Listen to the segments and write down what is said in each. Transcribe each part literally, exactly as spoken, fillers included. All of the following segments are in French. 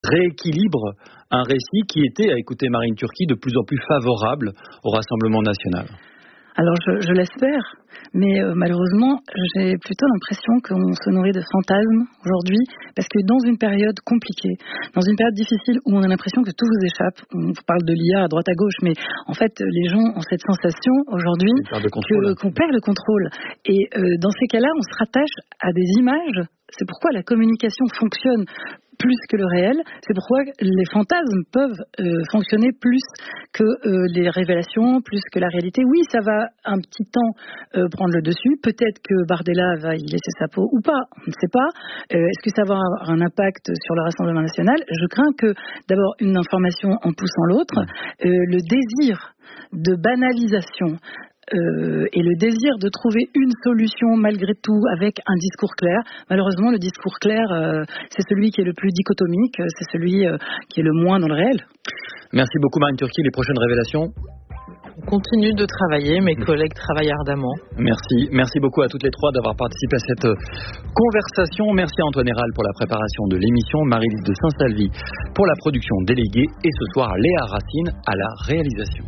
rééquilibre un récit qui était, à écouter Marine Turki, de plus en plus favorable au Rassemblement national. Alors je, je l'espère, mais euh, malheureusement, j'ai plutôt l'impression qu'on se nourrit de fantasmes aujourd'hui, parce que dans une période compliquée, dans une période difficile où on a l'impression que tout vous échappe, on parle de l'I A à droite à gauche, mais en fait les gens ont cette sensation aujourd'hui que, qu'on perd le contrôle. Et euh, dans ces cas-là, on se rattache à des images. C'est pourquoi la communication fonctionne plus que le réel. C'est pourquoi les fantasmes peuvent euh, fonctionner plus que euh, les révélations, plus que la réalité. Oui, ça va un petit temps euh, prendre le dessus. Peut-être que Bardella va y laisser sa peau ou pas, on ne sait pas. Euh, est-ce que ça va avoir un impact sur le Rassemblement national ? Je crains que, d'abord, une information en poussant l'autre, euh, le désir de banalisation, Euh, et le désir de trouver une solution malgré tout avec un discours clair. Malheureusement, le discours clair, euh, c'est celui qui est le plus dichotomique, c'est celui euh, qui est le moins dans le réel. Merci beaucoup Marine Turki. Les prochaines révélations ? On continue de travailler, mes collègues travaillent ardemment. Merci, merci beaucoup à toutes les trois d'avoir participé à cette conversation. Merci à Antoine Héral pour la préparation de l'émission, Marie-Lise de Saint-Salvi pour la production déléguée et ce soir Léa Racine à la réalisation.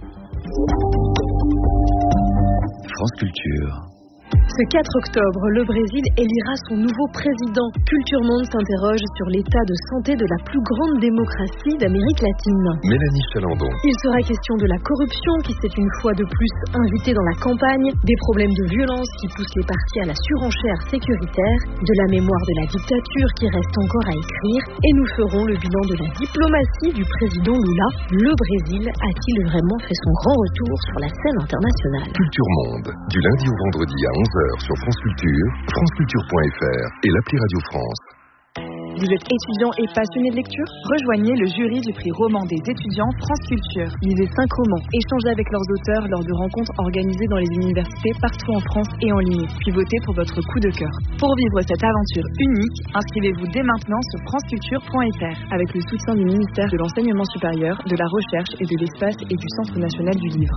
France Culture. Ce quatre octobre, le Brésil élira son nouveau président. Culture Monde s'interroge sur l'état de santé de la plus grande démocratie d'Amérique latine. Mélanie Chalandon. Il sera question de la corruption qui s'est une fois de plus invitée dans la campagne, des problèmes de violence qui poussent les partis à la surenchère sécuritaire, de la mémoire de la dictature qui reste encore à écrire, et nous ferons le bilan de la diplomatie du président Lula. Le Brésil a-t-il vraiment fait son grand retour sur la scène internationale ? Culture Monde, du lundi au vendredi à onze heures sur France Culture, franceculture point f r et l'appli Radio France. Vous êtes étudiant et passionné de lecture ? Rejoignez le jury du prix roman des étudiants France Culture. Lisez cinq romans, échangez avec leurs auteurs lors de rencontres organisées dans les universités partout en France et en ligne, puis votez pour votre coup de cœur. Pour vivre cette aventure unique, inscrivez-vous dès maintenant sur franceculture point f r avec le soutien du ministère de l'Enseignement supérieur, de la Recherche et de l'Espace et du Centre national du livre.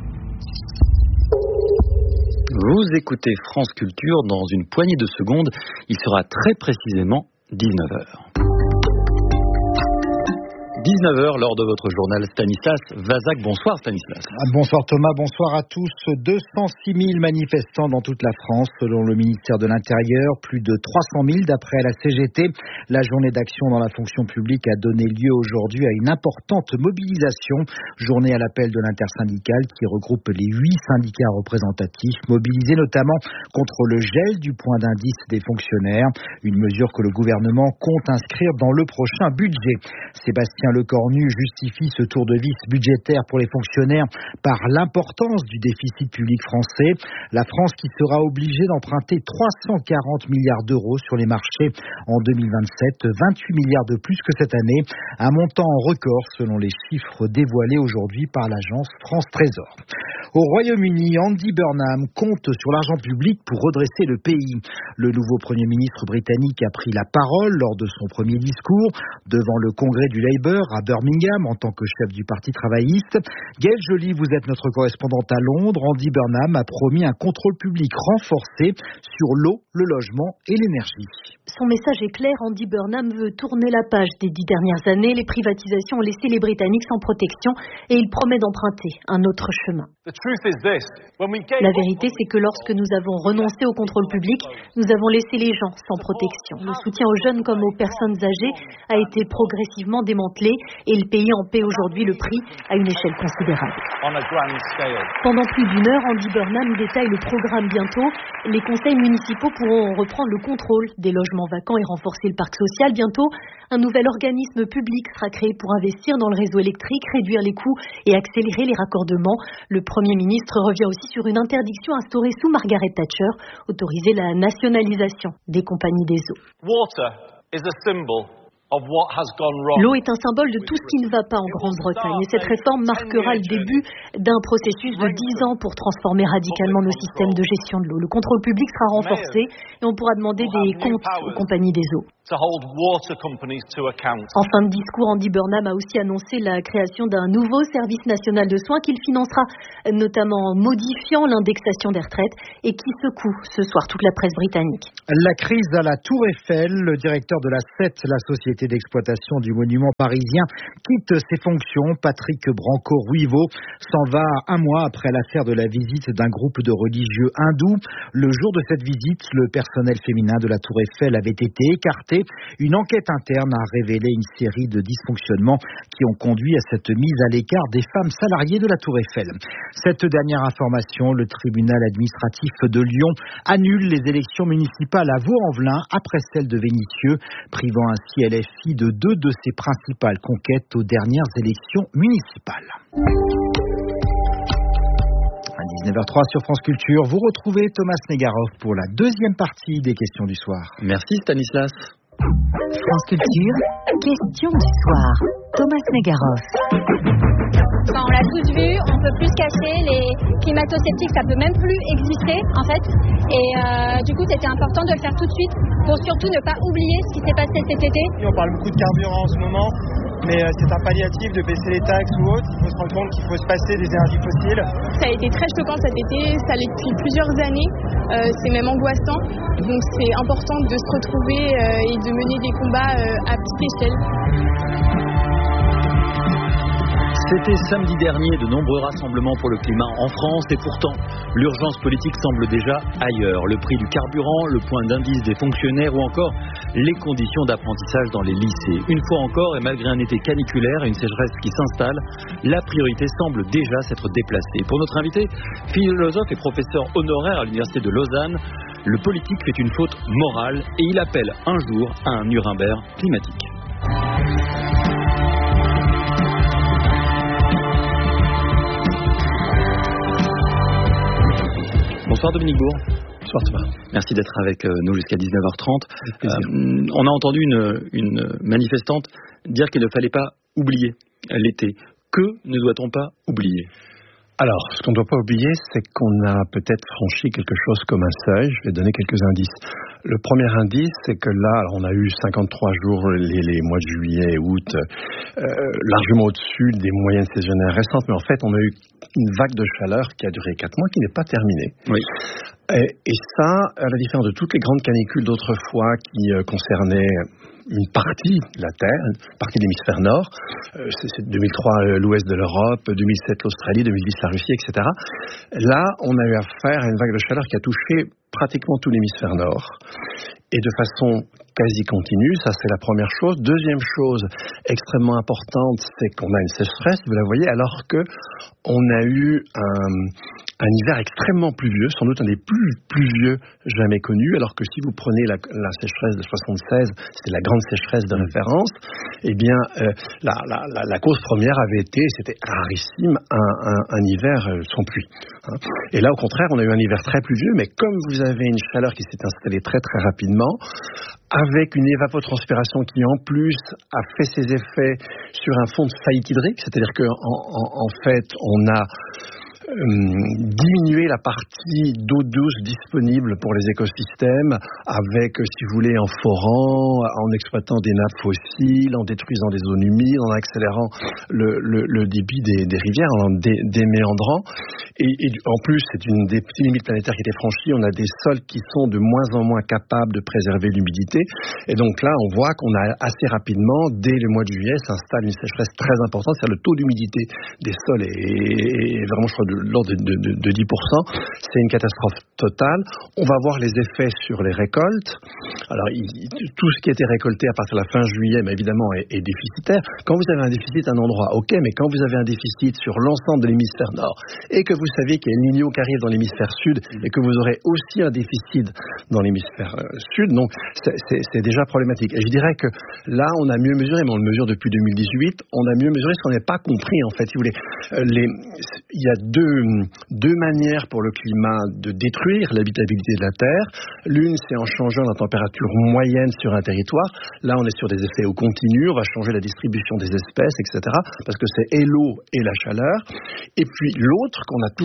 Vous écoutez France Culture, dans une poignée de secondes, il sera très précisément dix-neuf heures. dix-neuf heures lors de votre journal Stanislas Vazak. Bonsoir Stanislas. Bonsoir Thomas, bonsoir à tous. deux cent six mille manifestants dans toute la France selon le ministère de l'Intérieur, plus de trois cent mille d'après la C G T. La journée d'action dans la fonction publique a donné lieu aujourd'hui à une importante mobilisation. Journée à l'appel de l'intersyndicale qui regroupe les huit syndicats représentatifs, mobilisés notamment contre le gel du point d'indice des fonctionnaires, une mesure que le gouvernement compte inscrire dans le prochain budget. Sébastien Lecornu justifie ce tour de vis budgétaire pour les fonctionnaires par l'importance du déficit public français. La France qui sera obligée d'emprunter trois cent quarante milliards d'euros sur les marchés en deux mille vingt-sept, vingt-huit milliards de plus que cette année, un montant record selon les chiffres dévoilés aujourd'hui par l'agence France Trésor. Au Royaume-Uni, Andy Burnham compte sur l'argent public pour redresser le pays. Le nouveau Premier ministre britannique a pris la parole lors de son premier discours devant le congrès du Labour à Birmingham en tant que chef du Parti travailliste. Gaëlle Joly, vous êtes notre correspondante à Londres. Andy Burnham a promis un contrôle public renforcé sur l'eau, le logement et l'énergie. Son message est clair, Andy Burnham veut tourner la page des dix dernières années. Les privatisations ont laissé les Britanniques sans protection et il promet d'emprunter un autre chemin. La vérité, c'est que lorsque nous avons renoncé au contrôle public, nous avons laissé les gens sans protection. Le soutien aux jeunes comme aux personnes âgées a été progressivement démantelé et le pays en paie aujourd'hui le prix à une échelle considérable. Pendant plus d'une heure, Andy Burnham détaille le programme bientôt. Les conseils municipaux pourront reprendre le contrôle des logements vacants et renforcer le parc social. Bientôt, un nouvel organisme public sera créé pour investir dans le réseau électrique, réduire les coûts et accélérer les raccordements. Le Premier ministre revient aussi sur une interdiction instaurée sous Margaret Thatcher, autoriser la nationalisation des compagnies des eaux. L'eau est un symbole de tout ce qui ne va pas en Grande-Bretagne et cette réforme marquera le début d'un processus de dix ans pour transformer radicalement nos systèmes de gestion de l'eau. Le contrôle public sera renforcé et on pourra demander des comptes aux compagnies des eaux. En fin de discours, Andy Burnham a aussi annoncé la création d'un nouveau service national de soins qu'il financera notamment en modifiant l'indexation des retraites et qui secoue ce soir toute la presse britannique. La crise à la Tour Eiffel, le directeur de la S E T, la société d'exploitation du monument parisien, quitte ses fonctions. Patrick Branco-Ruivo s'en va un mois après l'affaire de la visite d'un groupe de religieux hindous. Le jour de cette visite, le personnel féminin de la Tour Eiffel avait été écarté. Une enquête interne a révélé une série de dysfonctionnements qui ont conduit à cette mise à l'écart des femmes salariées de la Tour Eiffel. Cette dernière information, le tribunal administratif de Lyon annule les élections municipales à Vaux-en-Velin après celle de Vénissieux, privant ainsi L F I de deux de ses principales conquêtes aux dernières élections municipales. À dix-neuf heures trois sur France Culture, vous retrouvez Thomas Negaroff pour la deuxième partie des questions du soir. Merci Stanislas. France Culture, question du soir. Thomas Negaroff. Enfin, on l'a tous vu, on peut plus se cacher, les climato-sceptiques ça peut même plus exister en fait. Et euh, du coup c'était important de le faire tout de suite pour surtout ne pas oublier ce qui s'est passé cet été. On parle beaucoup de carburant en ce moment, mais euh, c'est un palliatif de baisser les taxes ou autre. Il faut se rendre compte qu'il faut se passer des énergies fossiles. Ça a été très choquant cet été, ça l'est depuis plusieurs années, euh, c'est même angoissant. Donc c'est important de se retrouver euh, et de mener des combats euh, à petite échelle. C'était samedi dernier de nombreux rassemblements pour le climat en France et pourtant l'urgence politique semble déjà ailleurs. Le prix du carburant, le point d'indice des fonctionnaires ou encore les conditions d'apprentissage dans les lycées. Une fois encore et malgré un été caniculaire et une sécheresse qui s'installe, la priorité semble déjà s'être déplacée. Pour notre invité, philosophe et professeur honoraire à l'université de Lausanne, le politique fait une faute morale et il appelle un jour à un Nuremberg climatique. Bonsoir Dominique Bourg. Bonsoir Thomas. Merci d'être avec nous jusqu'à dix-neuf heures trente. Euh, on a entendu une, une manifestante dire qu'il ne fallait pas oublier l'été. Que ne doit-on pas oublier ? Alors, ce qu'on ne doit pas oublier, c'est qu'on a peut-être franchi quelque chose comme un seuil. Je vais donner quelques indices. Le premier indice, c'est que là, alors on a eu cinquante-trois jours, les, les mois de juillet et août, euh, largement au-dessus des moyennes saisonnières récentes, mais en fait, on a eu une vague de chaleur qui a duré quatre mois, qui n'est pas terminée. Oui. Et, et ça, à la différence de toutes les grandes canicules d'autrefois qui euh, concernaient une partie de la Terre, une partie de l'hémisphère nord, euh, c'est, c'est deux mille trois euh, l'ouest de l'Europe, deux mille sept l'Australie, deux mille dix la Russie, et cetera. Là, on a eu affaire à une vague de chaleur qui a touché pratiquement tout l'hémisphère nord. Et de façon quasi continue, ça c'est la première chose. Deuxième chose extrêmement importante, c'est qu'on a une sécheresse, vous la voyez, alors que on a eu un, un hiver extrêmement pluvieux, sans doute un des plus pluvieux jamais connus, alors que si vous prenez la, la sécheresse de soixante-seize, c'est la grande sécheresse de référence, eh bien euh, la, la, la, la cause première avait été, c'était rarissime, un, un, un hiver sans pluie. Hein. Et là au contraire, on a eu un hiver très pluvieux, mais comme vous avez une chaleur qui s'est installée très très rapidement, avec une évapotranspiration qui en plus a fait ses effets sur un fond de faillite hydrique, c'est-à-dire qu'en en, en fait on a Euh, diminuer la partie d'eau douce disponible pour les écosystèmes avec, si vous voulez, en forant, en exploitant des nappes fossiles, en détruisant des zones humides, en accélérant le, le, le débit des, des rivières, en dé, déméandrant. Et, et en plus, c'est une des petites limites planétaires qui était franchie. On a des sols qui sont de moins en moins capables de préserver l'humidité. Et donc là, on voit qu'on a assez rapidement, dès le mois de juillet, s'installe une sécheresse très importante. C'est-à-dire le taux d'humidité des sols est, est vraiment, je crois, de l'ordre de, de, de dix pour cent, c'est une catastrophe totale. On va voir les effets sur les récoltes. Alors, il, tout ce qui a été récolté à partir de la fin juillet, mais évidemment, est, est déficitaire. Quand vous avez un déficit à un endroit, ok, mais quand vous avez un déficit sur l'ensemble de l'hémisphère nord, et que vous savez qu'il y a une Niño qui arrive dans l'hémisphère sud, et que vous aurez aussi un déficit dans l'hémisphère euh, sud, donc c'est, c'est, c'est déjà problématique. Et je dirais que là, on a mieux mesuré, mais on le mesure depuis deux mille dix-huit, on a mieux mesuré ce qu'on n'avait pas compris, en fait, si vous voulez. Euh, les, il y a deux deux manières pour le climat de détruire l'habitabilité de la Terre. L'une, c'est en changeant la température moyenne sur un territoire. Là, on est sur des effets au continu. On va changer la distribution des espèces, et cetera. Parce que c'est et l'eau et la chaleur. Et puis l'autre, qu'on a toujours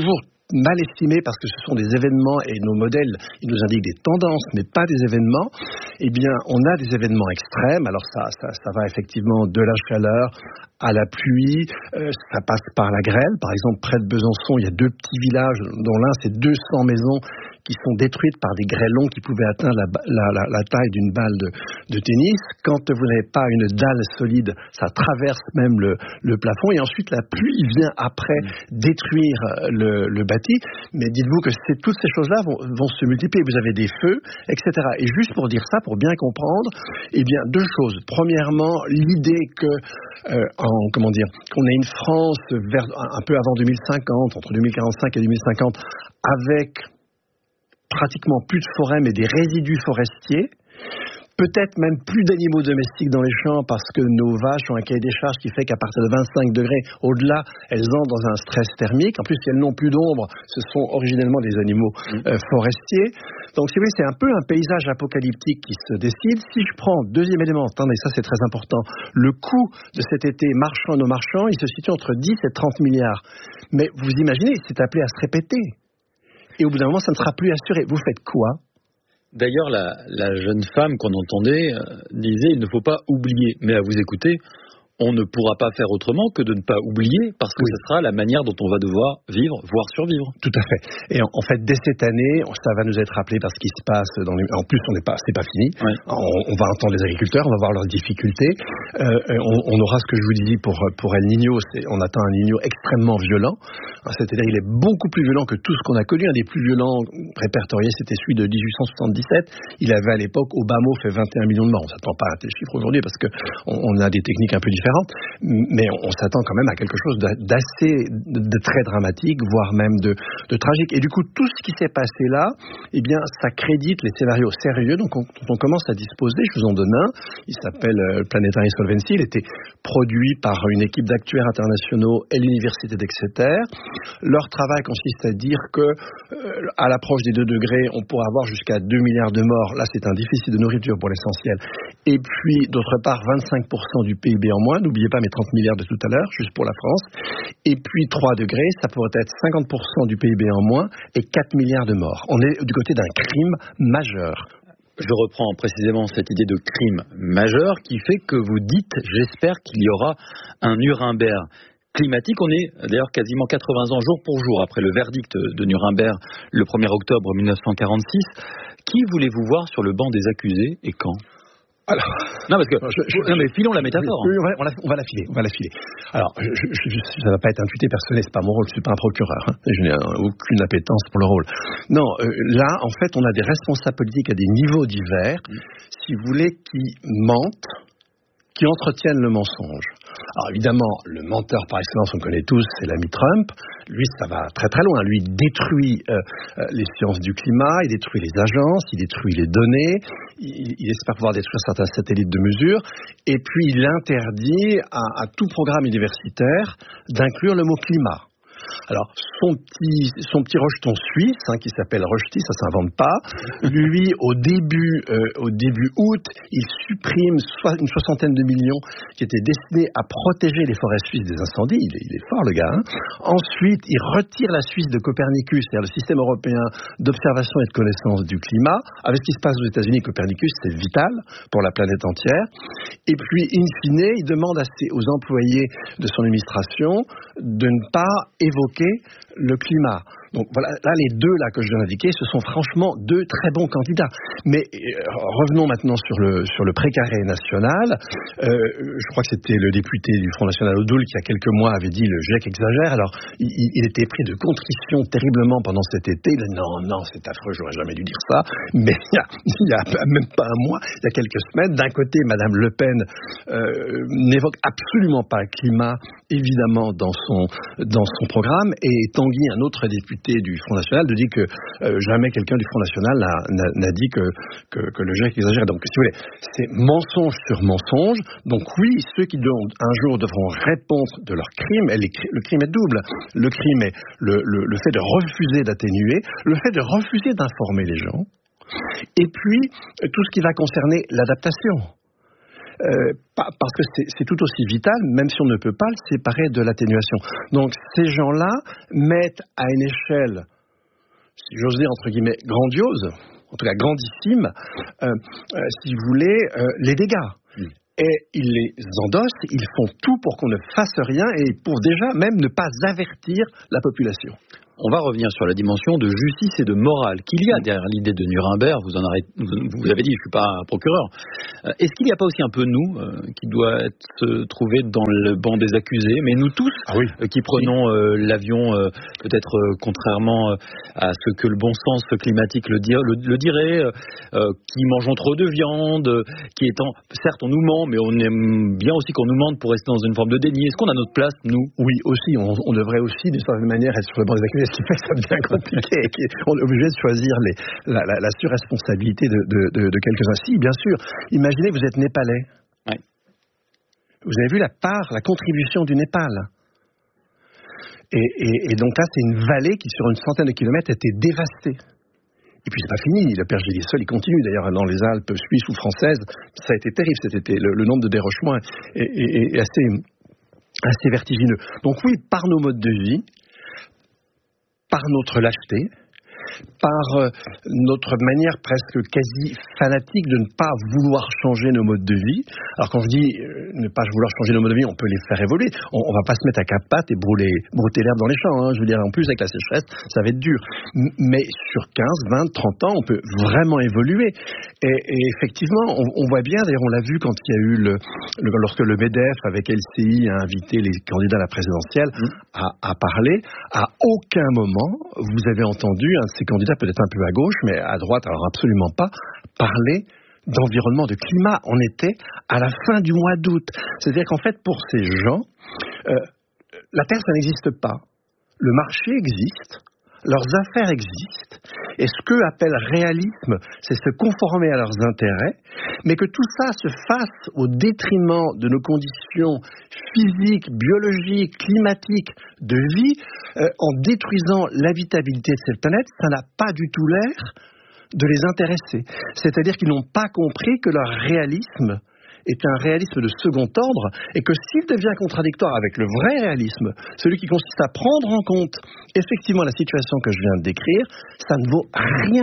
mal estimés parce que ce sont des événements et nos modèles, ils nous indiquent des tendances, mais pas des événements. Eh bien, on a des événements extrêmes. Alors ça, ça, ça va effectivement de la chaleur à la pluie. Euh, ça passe par la grêle. Par exemple, près de Besançon, il y a deux petits villages, dont l'un, c'est deux cents maisons qui sont détruites par des grêlons qui pouvaient atteindre la, la, la, la taille d'une balle de, de tennis. Quand vous n'avez pas une dalle solide, ça traverse même le, le plafond. Et ensuite, la pluie vient après détruire le, le bâti. Mais dites-vous que c'est, toutes ces choses-là vont, vont se multiplier. Vous avez des feux, et cetera. Et juste pour dire ça, pour bien comprendre, eh bien, deux choses. Premièrement, l'idée que, euh, en, comment dire, qu'on ait une France vers, un peu avant deux mille cinquante, entre deux mille quarante-cinq et deux mille cinquante, avec pratiquement plus de forêts, mais des résidus forestiers, peut-être même plus d'animaux domestiques dans les champs parce que nos vaches ont un cahier des charges qui fait qu'à partir de vingt-cinq degrés, au-delà, elles entrent dans un stress thermique. En plus, si elles n'ont plus d'ombre, ce sont originellement des animaux euh, forestiers. Donc, si vous voulez, c'est un peu un paysage apocalyptique qui se décide. Si je prends, deuxième élément, attendez, ça c'est très important, le coût de cet été marchand nos marchands, il se situe entre dix et trente milliards. Mais vous imaginez, c'est appelé à se répéter. Et au bout d'un moment, ça ne sera plus assuré. Vous faites quoi ? D'ailleurs, la, la jeune femme qu'on entendait euh, disait « il ne faut pas oublier ». Mais à vous écouter, on ne pourra pas faire autrement que de ne pas oublier, parce que oui. Ce sera la manière dont on va devoir vivre, voire survivre. Tout à fait. Et en, en fait, dès cette année, ça va nous être rappelé par ce qui se passe. Dans les... En plus, on n'est pas, c'est pas fini. Oui. On, on va entendre les agriculteurs, on va voir leurs difficultés. Euh, on, on aura ce que je vous disais pour pour El Niño. C'est, on attend un Niño extrêmement violent. C'est-à-dire, il est beaucoup plus violent que tout ce qu'on a connu. Un des plus violents répertoriés, c'était celui de dix-huit cent soixante-dix-sept. Il avait à l'époque, au bas mot, fait vingt et un millions de morts. On s'attend pas à tel chiffre aujourd'hui parce que on, on a des techniques un peu différentes. Mais on, on s'attend quand même à quelque chose d'assez, de, de très dramatique, voire même de, de tragique. Et du coup, tout ce qui s'est passé là, eh bien, ça crédite les scénarios sérieux. Donc, on, on commence à disposer. Je vous en donne un. Il s'appelle euh, Planetary Solvency. Il était produit par une équipe d'actuaires internationaux et l'université d'Exeter. Leur travail consiste à dire que, euh, à l'approche des deux degrés, on pourra avoir jusqu'à deux milliards de morts. Là, c'est un déficit de nourriture pour l'essentiel. Et puis, d'autre part, vingt-cinq pour cent du P I B en moins. N'oubliez pas mes trente milliards de tout à l'heure, juste pour la France. Et puis, trois degrés, ça pourrait être cinquante pour cent du P I B en moins et quatre milliards de morts. On est du côté d'un crime majeur. Je reprends précisément cette idée de crime majeur qui fait que vous dites, j'espère qu'il y aura un Nuremberg climatique. On est d'ailleurs quasiment quatre-vingts ans jour pour jour après le verdict de Nuremberg le premier octobre mille neuf cent quarante-six. Qui voulez-vous voir sur le banc des accusés et quand ? Alors, non, parce que, je, je, non, mais filons la métaphore. Oui, oui, on, va, on va la filer, on va la filer. Alors, je, je, je, ça va pas être imputé personnel, c'est pas mon rôle, je suis pas un procureur, hein, je n'ai aucune appétence pour le rôle. Non, euh, là, en fait, on a des responsables politiques à des niveaux divers, mmh. si vous voulez, qui mentent, qui entretiennent le mensonge. Alors évidemment, le menteur par excellence, on connaît tous, c'est l'ami Trump. Lui, ça va très très loin. Lui, il détruit euh, les sciences du climat, il détruit les agences, il détruit les données, il, il espère pouvoir détruire certains satellites de mesure, et puis il interdit à, à tout programme universitaire d'inclure le mot climat. Alors, son petit, son petit rejeton suisse, hein, qui s'appelle Rushdie, ça s'invente pas, lui, au début, euh, au début août, il supprime so- une soixantaine de millions qui étaient destinés à protéger les forêts suisses des incendies. Il est, il est fort, le gars. Hein. Ensuite, il retire la Suisse de Copernicus, c'est-à-dire le système européen d'observation et de connaissance du climat. Avec ce qui se passe aux États-Unis, Copernicus, c'est vital pour la planète entière. Et puis, in fine, il demande à ses, aux employés de son administration de ne pas évoquer le climat. Donc voilà, là les deux là que je viens d'indiquer, ce sont franchement deux très bons candidats. Mais euh, revenons maintenant sur le sur le précaré national. Euh, je crois que c'était le député du Front National Odoul qui il y a quelques mois avait dit le G I E C exagère. Alors il, il était pris de contrition terriblement pendant cet été. Il a dit non non c'est affreux, j'aurais jamais dû dire ça. Mais il y a, il y a même pas un mois, il y a quelques semaines, d'un côté Madame Le Pen euh, n'évoque absolument pas le climat évidemment dans son dans son programme, et Tanguy, un autre député du Front National, de dire que euh, jamais quelqu'un du Front National n'a, n'a, n'a dit que, que, que le G I E C exagère. Donc, si vous voulez, c'est mensonge sur mensonge. Donc oui, ceux qui un jour devront répondre de leur crime, et les, le crime est double. Le crime est le, le, le fait de refuser d'atténuer, le fait de refuser d'informer les gens, et puis tout ce qui va concerner l'adaptation. euh, parce que c'est, c'est tout aussi vital, même si on ne peut pas le séparer de l'atténuation. Donc ces gens-là mettent à une échelle, si j'ose dire entre guillemets, grandiose, en tout cas grandissime, euh, euh, si vous voulez, euh, les dégâts. Mmh. Et ils les endossent, ils font tout pour qu'on ne fasse rien et pour déjà même ne pas avertir la population. On va revenir sur la dimension de justice et de morale qu'il y a derrière l'idée de Nuremberg. Vous en avez, vous avez dit, je ne suis pas un procureur. Est-ce qu'il n'y a pas aussi un peu nous euh, qui doit être, se trouver dans le banc des accusés, mais nous tous ah oui. euh, qui prenons euh, l'avion, euh, peut-être euh, contrairement à ce que le bon sens climatique le, dire, le, le dirait, euh, qui mangeons trop de viande, qui étant, certes on nous ment, mais on aime bien aussi qu'on nous mente pour rester dans une forme de déni. Est-ce qu'on a notre place, nous ? Oui, aussi. On, on devrait aussi, d'une certaine manière, être sur le banc des accusés. Ce qui fait ça devient compliqué. On est obligé de choisir les, la, la, la surresponsabilité de, de, de, de quelques-uns. Si, bien sûr. Imaginez, vous êtes népalais. Oui. Vous avez vu la part, la contribution du Népal. Et, et, et donc là, c'est une vallée qui, sur une centaine de kilomètres, était dévastée. Et puis c'est pas fini, le pergélisol il continue d'ailleurs dans les Alpes suisses ou françaises, ça a été terrible, c'était le, le nombre de dérochements est, est, est assez, assez vertigineux. Donc oui, par nos modes de vie, par notre lâcheté, par euh, notre manière presque quasi fanatique de ne pas vouloir changer nos modes de vie. Alors quand je dis euh, ne pas vouloir changer nos modes de vie, on peut les faire évoluer. On, on va pas se mettre à quatre pattes et brûler, brouter l'herbe dans les champs. Hein. Je veux dire, en plus avec la sécheresse, ça va être dur. M- mais sur quinze, vingt, trente ans, on peut vraiment évoluer. Et, et effectivement, on, on voit bien, d'ailleurs on l'a vu quand il y a eu le, le lorsque le MEDEF avec L C I a invité les candidats à la présidentielle mmh. à, à parler. À aucun moment vous avez entendu un de ces candidats, peut-être un peu à gauche, mais à droite, alors absolument pas, parler d'environnement, de climat. On était à la fin du mois d'août. C'est-à-dire qu'en fait, pour ces gens, euh, la Terre, ça n'existe pas. Le marché existe, leurs affaires existent, et ce qu'eux appellent réalisme, c'est se conformer à leurs intérêts, mais que tout ça se fasse au détriment de nos conditions physiques, biologiques, climatiques, de vie, euh, en détruisant l'habitabilité de cette planète, ça n'a pas du tout l'air de les intéresser. C'est-à-dire qu'ils n'ont pas compris que leur réalisme est un réalisme de second ordre et que s'il devient contradictoire avec le vrai réalisme, celui qui consiste à prendre en compte effectivement la situation que je viens de décrire, ça ne vaut rien.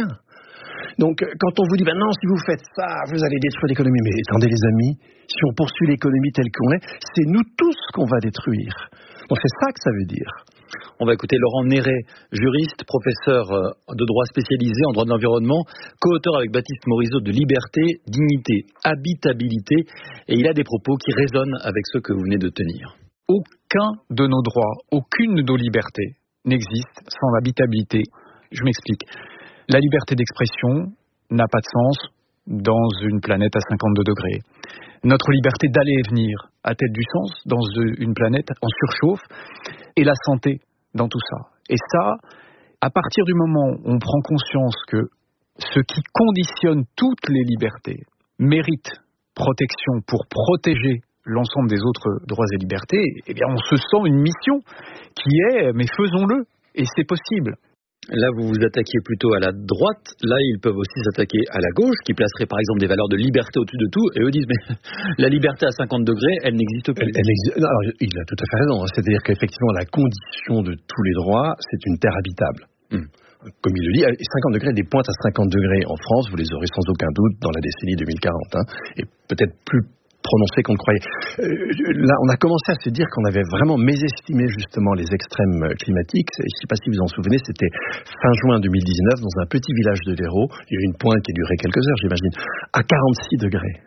Donc quand on vous dit ben non, si vous faites ça, vous allez détruire l'économie, mais attendez les amis, si on poursuit l'économie telle qu'on est, c'est nous tous qu'on va détruire. Donc c'est ça que ça veut dire. On va écouter Laurent Néret, juriste, professeur de droit spécialisé en droit de l'environnement, co-auteur avec Baptiste Morisot de Liberté, Dignité, Habitabilité, et il a des propos qui résonnent avec ceux que vous venez de tenir. Aucun de nos droits, aucune de nos libertés n'existe sans l'habitabilité. Je m'explique. La liberté d'expression n'a pas de sens dans une planète à cinquante-deux degrés. Notre liberté d'aller et venir a-t-elle du sens dans une planète en surchauffe? Et la santé dans tout ça. Et ça, à partir du moment où on prend conscience que ce qui conditionne toutes les libertés mérite protection pour protéger l'ensemble des autres droits et libertés, eh bien on se sent une mission qui est, mais faisons-le, et c'est possible. Là, vous vous attaquiez plutôt à la droite. Là, ils peuvent aussi s'attaquer à la gauche, qui placerait par exemple des valeurs de liberté au-dessus de tout. Et eux disent, mais la liberté à cinquante degrés, elle n'existe plus. Elle, elle existe... non, alors, il a tout à fait raison. C'est-à-dire qu'effectivement, la condition de tous les droits, c'est une terre habitable. Hum. Comme il le dit, cinquante degrés, des pointes à cinquante degrés en France, vous les aurez sans aucun doute dans la décennie deux mille quarante. Hein, et peut-être plus prononcé qu'on le croyait. Euh, là, on a commencé à se dire qu'on avait vraiment mésestimé justement les extrêmes climatiques. Je ne sais pas si vous en souvenez, c'était fin juin deux mille dix-neuf, dans un petit village de l'Hérault. Il y a eu une pointe qui a duré quelques heures, j'imagine, à quarante-six degrés.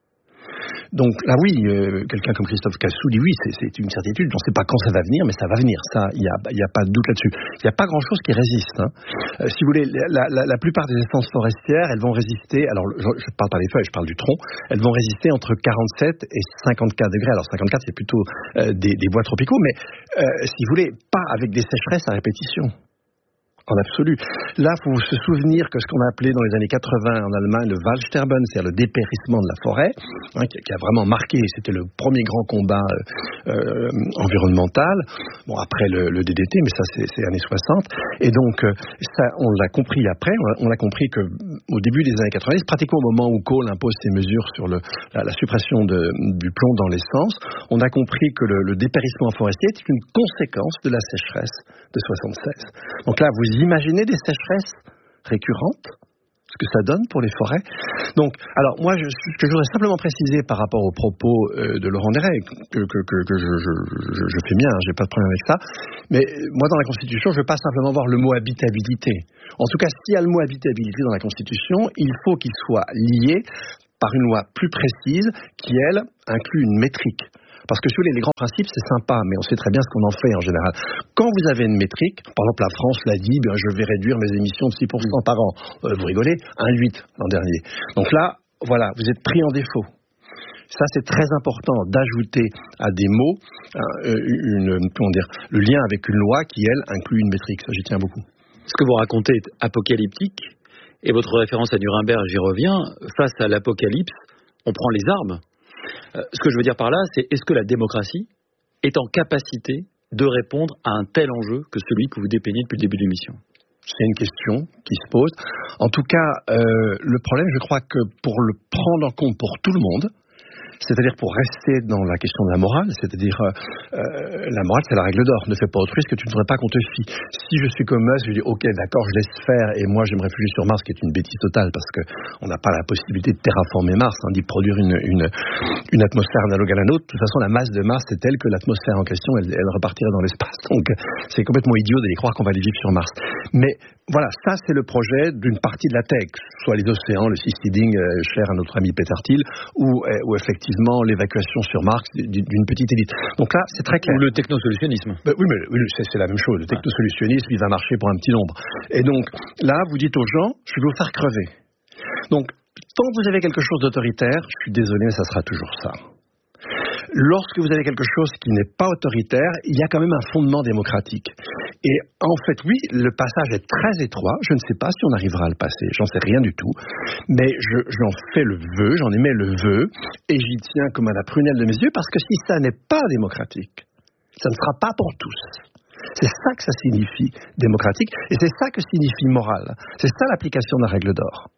Donc là, oui, euh, quelqu'un comme Christophe Cassou dit oui, c'est, c'est une certitude. On ne sait pas quand ça va venir, mais ça va venir. Ça, il n'y a, y a pas de doute là-dessus. Il n'y a pas grand-chose qui résiste. Hein. Euh, si vous voulez, la, la, la plupart des essences forestières, elles vont résister. Alors, je ne parle pas des feuilles, je parle du tronc. Elles vont résister entre quarante-sept et cinquante-quatre degrés. Alors, cinquante-quatre, c'est plutôt euh, des, des bois tropicaux, mais euh, si vous voulez, pas avec des sécheresses à répétition. En absolu. Là, il faut se souvenir que ce qu'on a appelé dans les années quatre-vingts en Allemagne le Waldsterben, c'est-à-dire le dépérissement de la forêt, hein, qui, qui a vraiment marqué, c'était le premier grand combat euh, environnementale. Bon, après le, le D D T, mais ça c'est, c'est années soixante. Et donc, euh, ça, on l'a compris après. On l'a, on l'a compris que au début des années quatre-vingt-dix, pratiquement au moment où Kohl impose ses mesures sur le, la, la suppression de, du plomb dans l'essence, on a compris que le, le dépérissement forestier est une conséquence de la sécheresse de soixante-seize. Donc là, vous imaginez des sécheresses récurrentes, ce que ça donne pour les forêts. Donc, alors moi, je, ce que je voudrais simplement préciser par rapport aux propos euh, de Laurent Néret, que, que, que, que je, je, je, je fais bien, hein, j'ai pas de problème avec ça, mais moi dans la Constitution, je veux pas simplement voir le mot habitabilité. En tout cas, s'il y a le mot habitabilité dans la Constitution, il faut qu'il soit lié par une loi plus précise qui, elle, inclut une métrique. Parce que si vous voulez, les grands principes, c'est sympa, mais on sait très bien ce qu'on en fait en général. Quand vous avez une métrique, par exemple la France l'a dit, bien, je vais réduire mes émissions de six pour cent par an. Euh, vous rigolez, un virgule huit l'an dernier. Donc là, voilà, vous êtes pris en défaut. Ça, c'est très important d'ajouter à des mots euh, une, comment dire, le lien avec une loi qui, elle, inclut une métrique. Ça, j'y tiens beaucoup. Ce que vous racontez est apocalyptique, et votre référence à Nuremberg, j'y reviens, face à l'apocalypse, on prend les armes. Euh, ce que je veux dire par là, c'est est-ce que la démocratie est en capacité de répondre à un tel enjeu que celui que vous dépeignez depuis le début de l'émission ? C'est une question qui se pose. En tout cas, euh, le problème, je crois que pour le prendre en compte pour tout le monde, c'est-à-dire pour rester dans la question de la morale, c'est-à-dire euh, euh, la morale c'est la règle d'or, ne fais pas autrui ce que tu ne voudrais pas qu'on te fie. Si je suis comme Musk, je dis ok d'accord, je laisse faire et moi je me réfugie sur Mars, qui est une bêtise totale parce qu'on n'a pas la possibilité de terraformer Mars, hein, d'y produire une, une, une atmosphère analogue à la nôtre. De toute façon la masse de Mars est telle que l'atmosphère en question elle, elle repartirait dans l'espace, donc c'est complètement idiot d'aller croire qu'on va aller vivre sur Mars. Mais voilà, ça c'est le projet d'une partie de la tech, soit les océans, le seasteading euh, cher à notre ami Peter Thiel, ou, euh, ou effectivement l'évacuation sur Mars d'une petite élite. Donc là, c'est très clair. Ou le technosolutionnisme. Ben oui, mais oui, c'est, c'est la même chose. Le technosolutionnisme, il va marcher pour un petit nombre. Et donc, là, vous dites aux gens, je vais vous faire crever. Donc, tant que vous avez quelque chose d'autoritaire, je suis désolé, mais ça sera toujours ça. Lorsque vous avez quelque chose qui n'est pas autoritaire, il y a quand même un fondement démocratique. Et en fait, oui, le passage est très étroit. Je ne sais pas si on arrivera à le passer. J'en sais rien du tout. Mais je, j'en fais le vœu, j'en émets le vœu, et j'y tiens comme à la prunelle de mes yeux, parce que si ça n'est pas démocratique, ça ne sera pas pour tous. C'est ça que ça signifie démocratique, et c'est ça que signifie morale. C'est ça l'application de la règle d'or.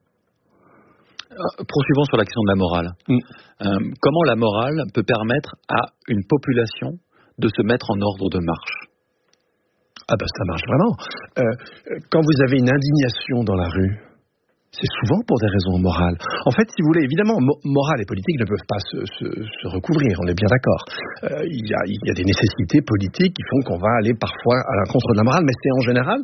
Poursuivons sur la question de la morale. Mm. Euh, comment la morale peut permettre à une population de se mettre en ordre de marche ? Ah ben ça marche vraiment. Euh, quand vous avez une indignation dans la rue, c'est souvent pour des raisons morales. En fait, si vous voulez, évidemment, mo- morale et politique ne peuvent pas se, se, se recouvrir, on est bien d'accord. Euh, il y a, il y a des nécessités politiques qui font qu'on va aller parfois à l'encontre de la morale, mais c'est en général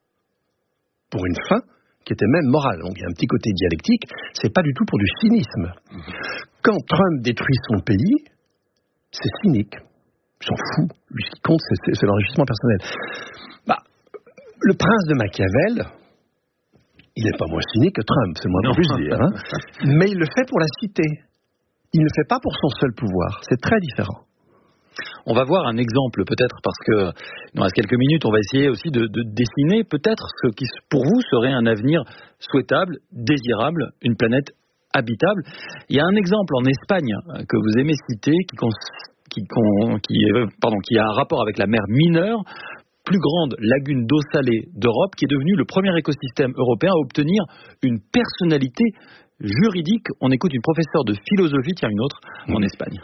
pour une fin qui était même morale. Donc il y a un petit côté dialectique, c'est pas du tout pour du cynisme. Quand Trump détruit son pays, c'est cynique. Il s'en fout. Lui, ce qui compte, c'est, c'est, c'est l'enrichissement personnel. Bah, le prince de Machiavel, il n'est pas moins cynique que Trump, c'est le moins qu'on puisse dire. Hein. Mais il le fait pour la cité. Il ne le fait pas pour son seul pouvoir. C'est très différent. On va voir un exemple peut-être parce que il nous reste quelques minutes, on va essayer aussi de, de dessiner peut-être ce qui pour vous serait un avenir souhaitable, désirable, une planète habitable. Il y a un exemple en Espagne que vous aimez citer qui, qui, qui, pardon, qui a un rapport avec la mer Mineure, plus grande lagune d'eau salée d'Europe, qui est devenue le premier écosystème européen à obtenir une personnalité juridique. On écoute une professeure de philosophie, tiens une autre, en Espagne.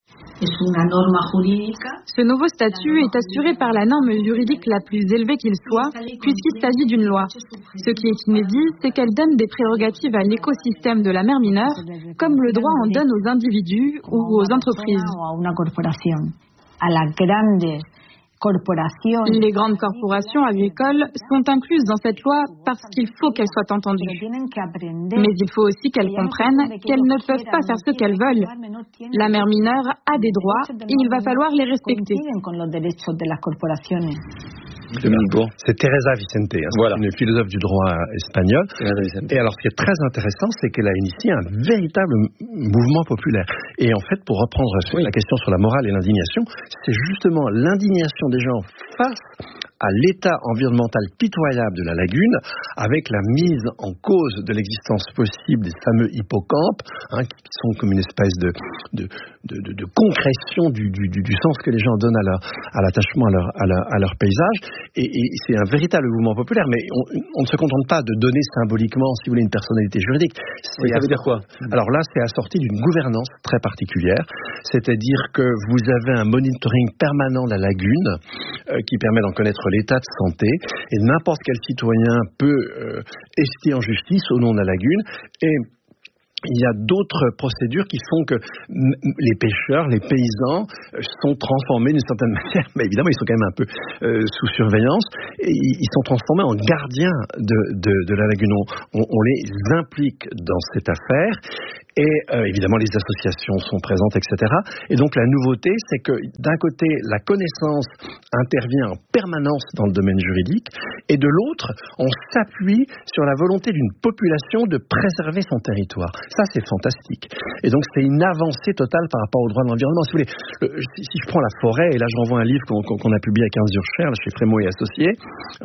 Ce nouveau statut est assuré par la norme juridique la plus élevée qu'il soit, puisqu'il s'agit d'une loi. Ce qui est inédit, c'est qu'elle donne des prérogatives à l'écosystème de la mer Mineure, comme le droit en donne aux individus ou aux entreprises. Les grandes corporations agricoles sont incluses dans cette loi parce qu'il faut qu'elles soient entendues. Mais il faut aussi qu'elles comprennent qu'elles ne peuvent pas faire ce qu'elles veulent. La mer Mineure a des droits et il va falloir les respecter. C'est Teresa Vicente, hein, voilà. Une philosophe du droit espagnol. Et alors, ce qui est très intéressant, c'est qu'elle a initié un véritable mouvement populaire. Et en fait, pour reprendre oui. la question sur la morale et l'indignation, c'est justement l'indignation des gens face à l'état environnemental pitoyable de la lagune, avec la mise en cause de l'existence possible des fameux hippocampes, hein, qui sont comme une espèce de, de, de, de, de concrétion du, du, du sens que les gens donnent à, leur, à l'attachement à leur, à leur, à leur paysage. Et, et c'est un véritable mouvement populaire, mais on, on ne se contente pas de donner symboliquement, si vous voulez, une personnalité juridique. Oui, ça veut dire quoi ? Alors là, c'est assorti d'une gouvernance très particulière, c'est-à-dire que vous avez un monitoring permanent de la lagune euh, qui permet d'en connaître l'état de santé, et n'importe quel citoyen peut euh, ester en justice au nom de la lagune. Et il y a d'autres procédures qui font que les pêcheurs, les paysans sont transformés d'une certaine manière, mais évidemment ils sont quand même un peu euh, sous surveillance, et ils sont transformés en gardiens de, de, de la lagune. On, on les implique dans cette affaire. Et euh, évidemment, les associations sont présentes, et cetera. Et donc, la nouveauté, c'est que d'un côté, la connaissance intervient en permanence dans le domaine juridique, et de l'autre, on s'appuie sur la volonté d'une population de préserver son territoire. Ça, c'est fantastique. Et donc, c'est une avancée totale par rapport au droit de l'environnement. Si vous voulez, le, si, si je prends la forêt, et là, je renvoie un livre qu'on, qu'on a publié à Quinze-Urcher, chez Frémaux et Associés,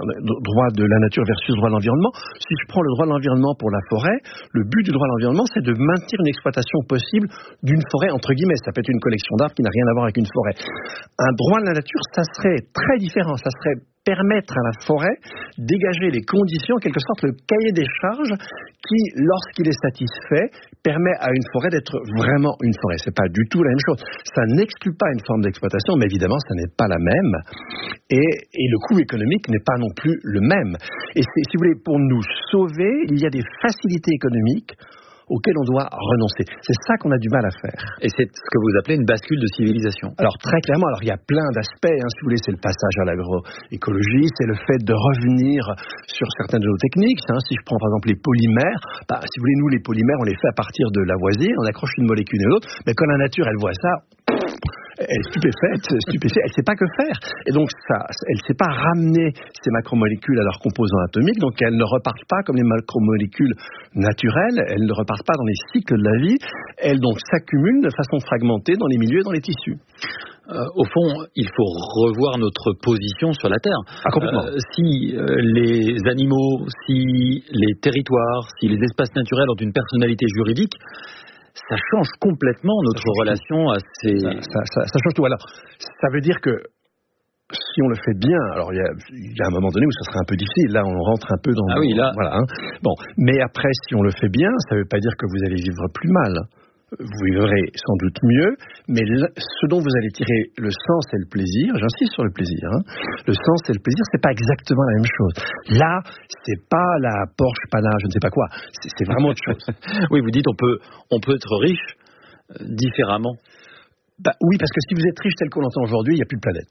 droit de la nature versus droit de l'environnement. Si je prends le droit de l'environnement pour la forêt, le but du droit de l'environnement, c'est de maintenir une exploitation possible d'une forêt, entre guillemets. Ça peut être une collection d'arbres qui n'a rien à voir avec une forêt. Un droit de la nature, ça serait très différent. Ça serait permettre à la forêt dégager les conditions, en quelque sorte le cahier des charges qui, lorsqu'il est satisfait, permet à une forêt d'être vraiment une forêt. C'est pas du tout la même chose. Ça n'exclut pas une forme d'exploitation, mais évidemment, ça n'est pas la même. Et, et le coût économique n'est pas non plus le même. Et c'est, si vous voulez, pour nous sauver, il y a des facilités économiques auxquelles on doit renoncer. C'est ça qu'on a du mal à faire. Et c'est ce que vous appelez une bascule de civilisation. Alors très clairement, alors il y a plein d'aspects, hein, si vous voulez, c'est le passage à l'agroécologie, c'est le fait de revenir sur certaines de nos techniques. Hein, si je prends par exemple les polymères, bah, si vous voulez, nous les polymères, on les fait à partir de Lavoisier, on accroche une molécule et l'autre, mais quand la nature elle voit ça, elle est stupéfaite, stupéfaite, elle ne sait pas que faire. Et donc, ça, elle ne sait pas ramener ces macromolécules à leurs composants atomiques, donc elles ne repartent pas comme les macromolécules naturelles, elles ne repartent pas dans les cycles de la vie, elles donc s'accumulent de façon fragmentée dans les milieux et dans les tissus. Euh, au fond, il faut revoir notre position sur la Terre. Ah, complètement. Euh, si euh, les animaux, si les territoires, si les espaces naturels ont une personnalité juridique, ça change complètement notre change relation à ces... Ça, ça, ça, ça change tout. Alors, ça veut dire que si on le fait bien, alors il y, a, il y a un moment donné où ça sera un peu difficile. Là, on rentre un peu dans... Ah oui, là... Voilà, hein. Bon, mais après, si on le fait bien, ça ne veut pas dire que vous allez vivre plus mal. Vous vivrez sans doute mieux, mais ce dont vous allez tirer le sens et le plaisir, j'insiste sur le plaisir, hein, le sens et le plaisir, c'est pas exactement la même chose. Là, c'est pas la Porsche Panhard, je ne sais pas quoi, c'est, c'est vraiment autre chose. Oui, vous dites on peut, on peut être riche euh, différemment. Bah oui, parce que si vous êtes riche tel qu'on l'entend aujourd'hui, il n'y a plus de planète.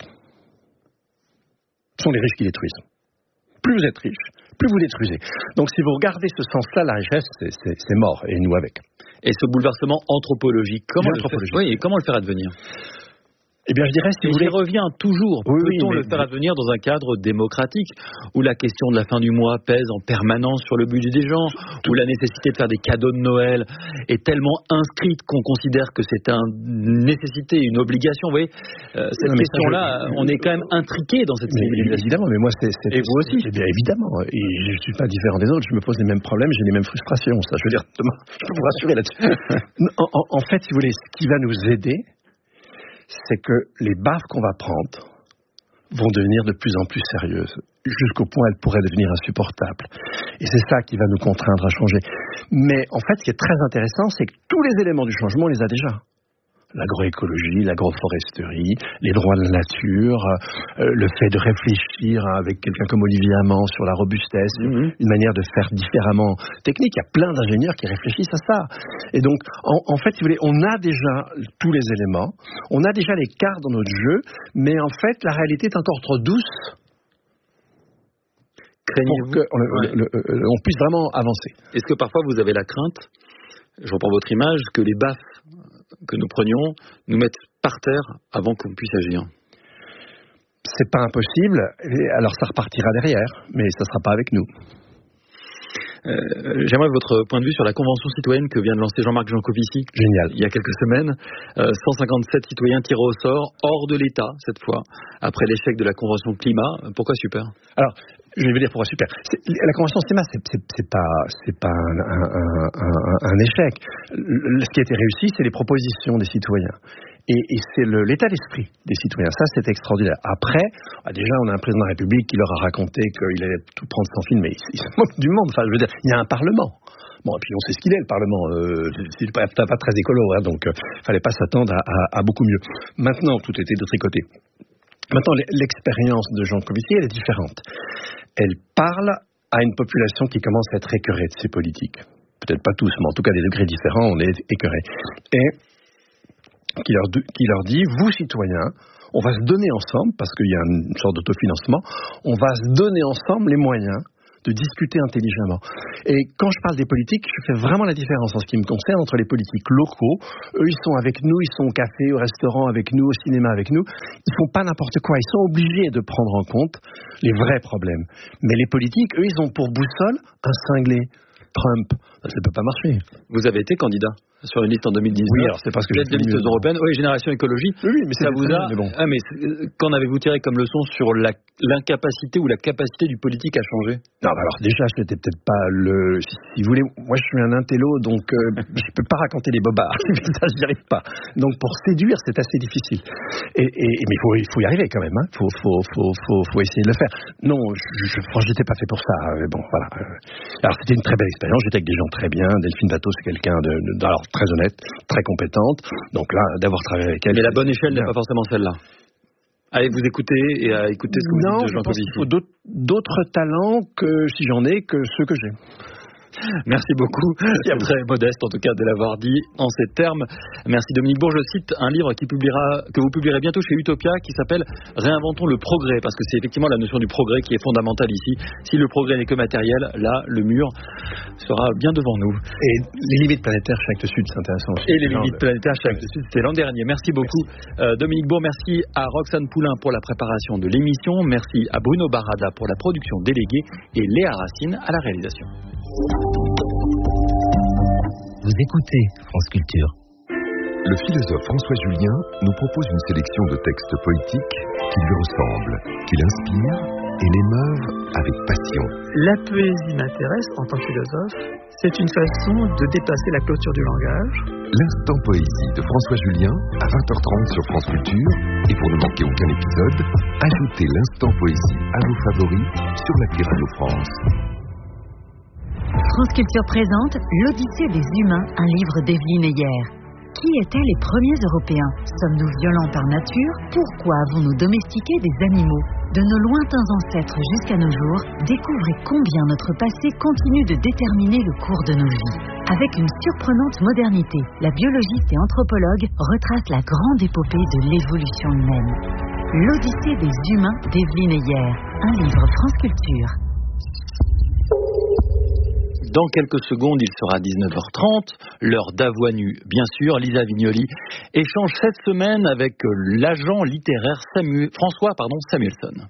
Ce sont les riches qui détruisent. Plus vous êtes riche, plus vous détruisez. Donc si vous regardez ce sens-là, la richesse, c'est, c'est, c'est mort, et nous avec. Et ce bouleversement anthropologique, comment, le, faire, oui, comment le faire advenir ? Eh bien, je dirais, si et vous voulez... revient toujours. Oui, Peut-on oui, le faire advenir dans un cadre démocratique où la question de la fin du mois pèse en permanence sur le budget des gens, où la nécessité de faire des cadeaux de Noël est tellement inscrite qu'on considère que c'est une nécessité, une obligation. Vous voyez, euh, cette non, question-là, je... on est quand même intriqué dans cette mais, civilisation. Évidemment, mais moi, c'est, c'est... Et vous aussi ? Eh bien, évidemment. Et je ne suis pas différent des autres. Je me pose les mêmes problèmes, j'ai les mêmes frustrations. Ça, je veux dire, je peux vous rassurer là-dessus. en, en, en fait, si vous voulez, ce qui va nous aider, c'est que les baffes qu'on va prendre vont devenir de plus en plus sérieuses, jusqu'au point où elles pourraient devenir insupportables. Et c'est ça qui va nous contraindre à changer. Mais en fait, ce qui est très intéressant, c'est que tous les éléments du changement, on les a déjà. L'agroécologie, l'agroforesterie, les droits de la nature, euh, le fait de réfléchir avec quelqu'un comme Olivier Amand sur la robustesse, mmh. une manière de faire différemment technique. Il y a plein d'ingénieurs qui réfléchissent à ça. Et donc, en, en fait, si vous voulez, on a déjà tous les éléments, on a déjà les cartes dans notre jeu, mais en fait, la réalité est encore trop douce Craignez-vous pour qu'on ouais. le, le, le, on puisse vraiment avancer. Est-ce que parfois vous avez la crainte, je reprends votre image, que les baffes que nous prenions nous mettent par terre avant qu'on puisse agir? C'est pas impossible. Alors ça repartira derrière, mais ça sera pas avec nous. Euh, j'aimerais votre point de vue sur la convention citoyenne que vient de lancer Jean-Marc Jancovici. Génial. Il y a quelques semaines. Euh, cent cinquante-sept citoyens tirés au sort, hors de l'État, cette fois, après l'échec de la convention climat. Pourquoi super? Alors, je vais vous dire pourquoi super. C'est, la convention climat, c'est, c'est, c'est pas, c'est pas un, un, un, un échec. Le, ce qui a été réussi, c'est les propositions des citoyens. Et, et c'est le, l'état d'esprit des citoyens. Ça, c'est extraordinaire. Après, bah déjà, on a un président de la République qui leur a raconté qu'il allait tout prendre sans fil, mais il, il se moque du monde. Enfin, je veux dire, il y a un Parlement. Bon, et puis on sait ce qu'il est, le Parlement. Euh, c'est pas, pas très écolo, hein, donc il euh, fallait pas s'attendre à, à, à beaucoup mieux. Maintenant, tout était de tricoté. Maintenant, l'expérience de Jancovici, elle est différente. Elle parle à une population qui commence à être écœurée de ces politiques. Peut-être pas tous, mais en tout cas des degrés différents, on est écœurés. Et qui leur, qui leur dit, vous citoyens, on va se donner ensemble, parce qu'il y a une sorte d'autofinancement, on va se donner ensemble les moyens de discuter intelligemment. Et quand je parle des politiques, je fais vraiment la différence en ce qui me concerne entre les politiques locaux. Eux, ils sont avec nous, ils sont au café, au restaurant avec nous, au cinéma avec nous. Ils font pas n'importe quoi. Ils sont obligés de prendre en compte les vrais problèmes. Mais les politiques, eux, ils ont pour boussole un cinglé. Trump, ça ne peut pas marcher. Vous avez été candidat sur une liste en deux mille dix-neuf. Oui, alors c'est parce que vous êtes des listes européennes. Oui, Génération Écologie. Oui, mais ça vous a. Mais bon. Ah, mais qu'en avez-vous tiré comme leçon sur la, l'incapacité ou la capacité du politique à changer? Non, bah alors déjà, je n'étais peut-être pas le. Si, si vous voulez, moi je suis un intello, donc euh, je peux pas raconter des bobards. Ça, je n'y arrive pas. Donc pour séduire, c'est assez difficile. Et, et, mais il faut, il faut y arriver quand même. Hein. Faut, faut, faut, faut, faut essayer de le faire. Non, je, je, franchement, j'étais pas fait pour ça. Mais bon, voilà. Alors c'était une très belle expérience. J'étais avec des gens très bien. Delphine Dato, c'est quelqu'un de, de, de alors, très honnête, très compétente. Donc là, d'avoir travaillé avec elle. Mais la bonne échelle n'est pas forcément celle-là. Allez vous écouter et à écouter ce que non, vous dites de Jean-Claude. Il faut d'autres, d'autres talents que si j'en ai que ceux que j'ai. Merci beaucoup. C'est très modeste en tout cas de l'avoir dit en ces termes. Merci Dominique Bourg. Je cite un livre qui publiera, que vous publierez bientôt chez Utopia qui s'appelle Réinventons le progrès, parce que c'est effectivement la notion du progrès qui est fondamentale ici. Si le progrès n'est que matériel, là le mur sera bien devant nous. Et les limites planétaires chez Actes Sud, c'est intéressant aussi. Et les limites planétaires chez Actes Sud, c'était l'an dernier. Merci beaucoup euh, Dominique Bourg. Merci à Roxane Poulain pour la préparation de l'émission. Merci à Bruno Barada pour la production déléguée et Léa Racine à la réalisation. Vous écoutez France Culture. Le philosophe François Julien nous propose une sélection de textes poétiques qui lui ressemblent, qui l'inspirent et l'émeuvent avec passion. La poésie m'intéresse en tant que philosophe. C'est une façon de dépasser la clôture du langage. L'instant poésie de François Julien à vingt heures trente sur France Culture. Et pour ne manquer aucun épisode, ajoutez l'instant poésie à vos favoris sur l'appli Radio France. France Culture présente L'Odyssée des humains, un livre d'Evelyne Heyer. Qui étaient les premiers Européens? Sommes-nous violents par nature? Pourquoi avons-nous domestiqué des animaux? De nos lointains ancêtres jusqu'à nos jours, découvrez combien notre passé continue de déterminer le cours de nos vies. Avec une surprenante modernité, la biologiste et anthropologue retrace la grande épopée de l'évolution humaine. L'Odyssée des humains d'Evelyne Heyer, un livre France Culture. Dans quelques secondes, il sera dix-neuf heures trente, l'heure d'Avoinu, bien sûr. Lisa Vignoli échange cette semaine avec l'agent littéraire Samuel, François pardon, Samuelson.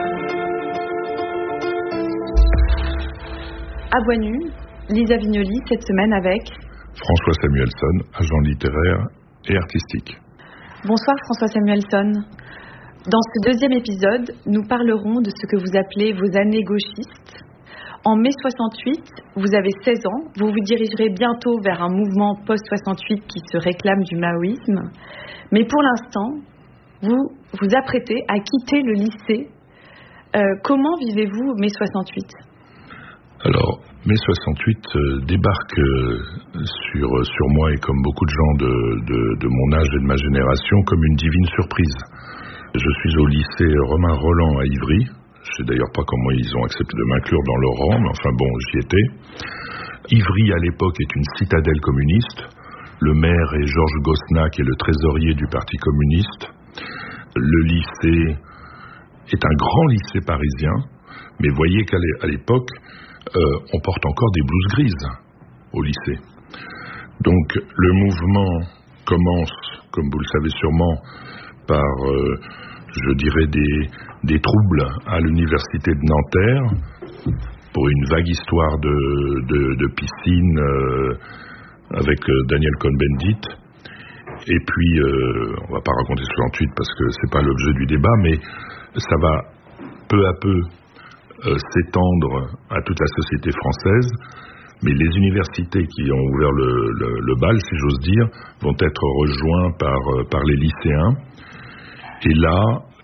Avoinu, Lisa Vignoli, cette semaine avec François Samuelson, agent littéraire et artistique. Bonsoir François Samuelson. Dans ce deuxième épisode, nous parlerons de ce que vous appelez vos années gauchistes. En mai soixante-huit, vous avez seize ans, vous vous dirigerez bientôt vers un mouvement post-soixante-huit qui se réclame du maoïsme. Mais pour l'instant, vous vous apprêtez à quitter le lycée. Euh, comment vivez-vous mai soixante-huit? Alors, mai soixante-huit euh, débarque euh, sur, sur moi et comme beaucoup de gens de, de, de mon âge et de ma génération comme une divine surprise. Je suis au lycée Romain Rolland à Ivry. Je sais d'ailleurs pas comment ils ont accepté de m'inclure dans leur rang, mais enfin bon, j'y étais. Ivry, à l'époque, est une citadelle communiste. Le maire est Georges Gosselin, qui est le trésorier du Parti communiste. Le lycée est un grand lycée parisien, mais voyez qu'à l'époque, euh, on porte encore des blouses grises au lycée. Donc, le mouvement commence, comme vous le savez sûrement, par, euh, je dirais, des... des troubles à l'université de Nanterre, pour une vague histoire de, de, de piscine euh, avec euh, Daniel Cohn-Bendit. Et puis, euh, on va pas raconter soixante-huit parce que c'est pas l'objet du débat, mais ça va peu à peu euh, s'étendre à toute la société française. Mais les universités qui ont ouvert le, le, le bal, si j'ose dire, vont être rejoints par, par les lycéens. Et là,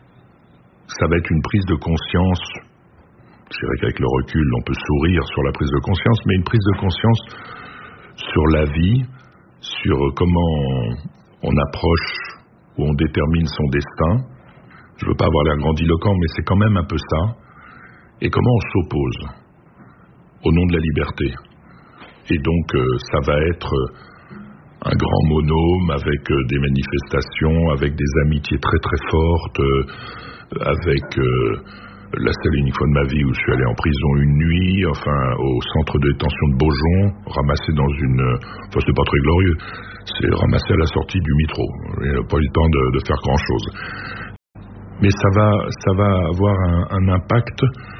ça va être une prise de conscience. Je dirais qu'avec le recul, on peut sourire sur la prise de conscience, mais une prise de conscience sur la vie, sur comment on approche ou on détermine son destin. Je ne veux pas avoir l'air grandiloquent, mais c'est quand même un peu ça. Et comment on s'oppose au nom de la liberté. Et donc, euh, ça va être un grand monôme avec euh, des manifestations, avec des amitiés très très fortes, euh, avec euh, la seule et unique fois de ma vie où je suis allé en prison une nuit, enfin, au centre de détention de Beaujon, ramassé dans une... Enfin, c'est pas très glorieux, c'est ramassé à la sortie du métro. Il n'a pas eu le temps de, de faire grand-chose. Mais ça va, ça va avoir un, un impact